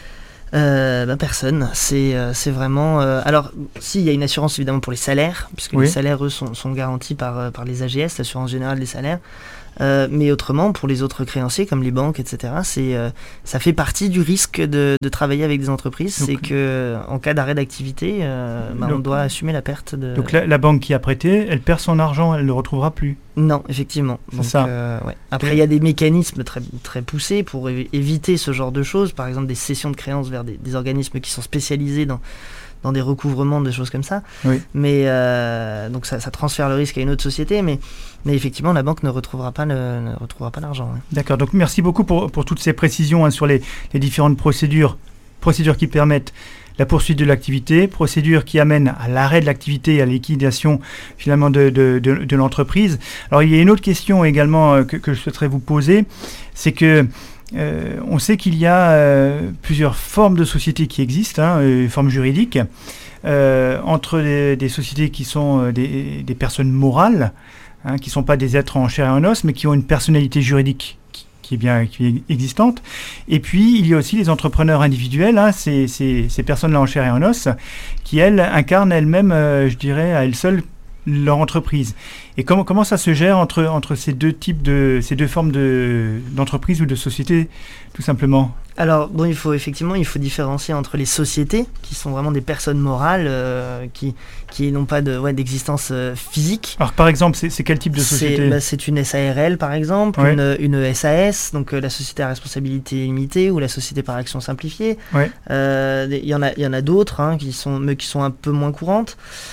Euh, bah personne, c'est, euh, c'est vraiment... Euh, alors, si, il y a une assurance évidemment pour les salaires, puisque oui. les salaires, eux, sont, sont garantis par, euh, par les A G S, l'assurance générale des salaires. Euh, mais autrement, pour les autres créanciers, comme les banques, et cetera, c'est, euh, ça fait partie du risque de, de travailler avec des entreprises, donc, c'est qu'en cas d'arrêt d'activité, euh, bah, donc, on doit assumer la perte de... Donc la, la banque qui a prêté, elle perd son argent, elle ne le retrouvera plus. Non, effectivement. C'est donc, ça. Euh, ouais. Après, il y a des mécanismes très, très poussés pour é- éviter ce genre de choses, par exemple des cessions de créances vers des, des organismes qui sont spécialisés dans... dans des recouvrements, des choses comme ça. Oui. Mais euh, donc ça, ça transfère le risque à une autre société, mais, mais effectivement, la banque ne retrouvera pas, le, ne retrouvera pas l'argent. Ouais. D'accord, donc merci beaucoup pour, pour toutes ces précisions hein, sur les, les différentes procédures, procédures qui permettent la poursuite de l'activité, procédures qui amènent à l'arrêt de l'activité et à la liquidation finalement de, de, de, de l'entreprise. Alors il y a une autre question également euh, que, que je souhaiterais vous poser, c'est que Euh, on sait qu'il y a euh, plusieurs formes de sociétés qui existent, hein, euh, formes juridiques, euh, entre les, des sociétés qui sont euh, des, des personnes morales, hein, qui ne sont pas des êtres en chair et en os, mais qui ont une personnalité juridique qui, qui, est, bien, qui est existante. Et puis, il y a aussi les entrepreneurs individuels, hein, ces, ces, ces personnes-là en chair et en os, qui, elles, incarnent elles-mêmes, euh, je dirais, à elles seules, leur entreprise. Et comment, comment ça se gère entre, entre ces deux types de, ces deux formes de, d'entreprise ou de société, tout simplement ? Alors, bon, il faut effectivement, il faut différencier entre les sociétés, qui sont vraiment des personnes morales, euh, qui, qui n'ont pas de, ouais, d'existence euh, physique. Alors, par exemple, c'est, c'est quel type de société ? c'est, bah, c'est une S A R L, par exemple, ouais. une, une S A S, donc euh, la société à responsabilité limitée, ou la société par action simplifiée. Ouais. Euh, il y en a, il y en a d'autres, hein, qui sont, mais qui sont un peu moins courantes.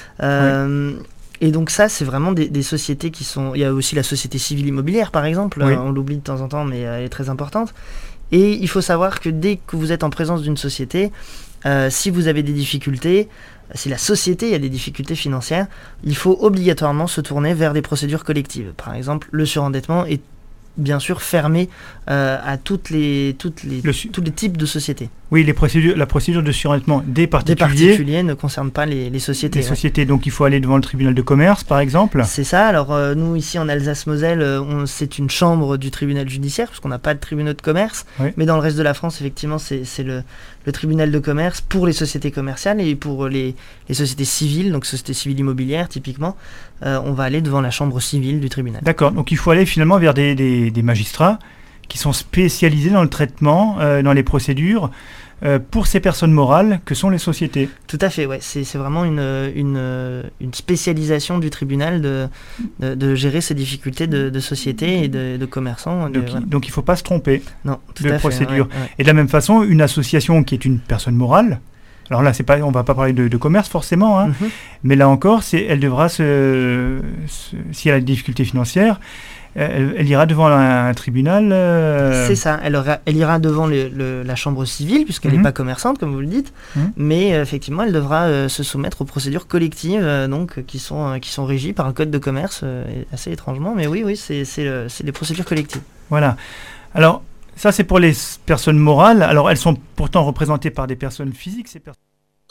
Euh, ouais. Et donc ça, c'est vraiment des, des sociétés qui sont... Il y a aussi la société civile immobilière, par exemple. Oui. Euh, on l'oublie de temps en temps, mais elle est très importante. Et il faut savoir que dès que vous êtes en présence d'une société, euh, si vous avez des difficultés, si la société a des difficultés financières, il faut obligatoirement se tourner vers des procédures collectives. Par exemple, le surendettement est bien sûr fermé euh, à toutes les, toutes les, su- tous les types de sociétés. Oui, les procédures, la procédure de surendettement des particuliers, des particuliers ne concerne pas les, les sociétés. Les ouais. sociétés, donc il faut aller devant le tribunal de commerce, par exemple. C'est ça. Alors euh, nous, ici en Alsace-Moselle, euh, on, c'est une chambre du tribunal judiciaire, parce qu'on n'a pas de tribunal de commerce. Oui. Mais dans le reste de la France, effectivement, c'est, c'est le, le tribunal de commerce pour les sociétés commerciales et pour les, les sociétés civiles, donc sociétés civiles immobilières, typiquement, euh, on va aller devant la chambre civile du tribunal. D'accord. Donc il faut aller finalement vers des, des, des magistrats qui sont spécialisés dans le traitement, euh, dans les procédures, euh, pour ces personnes morales que sont les sociétés. Tout à fait, ouais. C'est, c'est vraiment une, une, une spécialisation du tribunal de, de, de gérer ces difficultés de, de sociétés et de, de commerçants. De, donc, voilà. donc il ne faut pas se tromper non, tout de à procédure. Fait, ouais, ouais. Et de la même façon, une association qui est une personne morale, alors là, c'est pas, on ne va pas parler de, de commerce forcément, hein, mm-hmm. mais là encore, c'est, elle devra, se, se, si elle a des difficultés financières, Elle, elle ira devant un, un tribunal euh... C'est ça, elle, aura, elle ira devant le, le, la chambre civile, puisqu'elle n'est mmh. pas commerçante, comme vous le dites, mmh. mais euh, effectivement, elle devra euh, se soumettre aux procédures collectives euh, donc, qui, sont, euh, qui sont régies par le code de commerce, euh, assez étrangement, mais oui, oui, c'est, c'est, le, c'est des procédures collectives. Voilà. Alors, ça, c'est pour les personnes morales. Alors, elles sont pourtant représentées par des personnes physiques, ces personnes.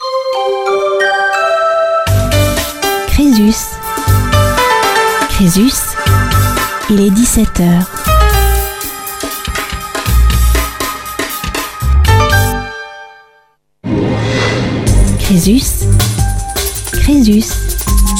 Crésus. Crésus. Il est dix-sept heures. Crésus. Crésus.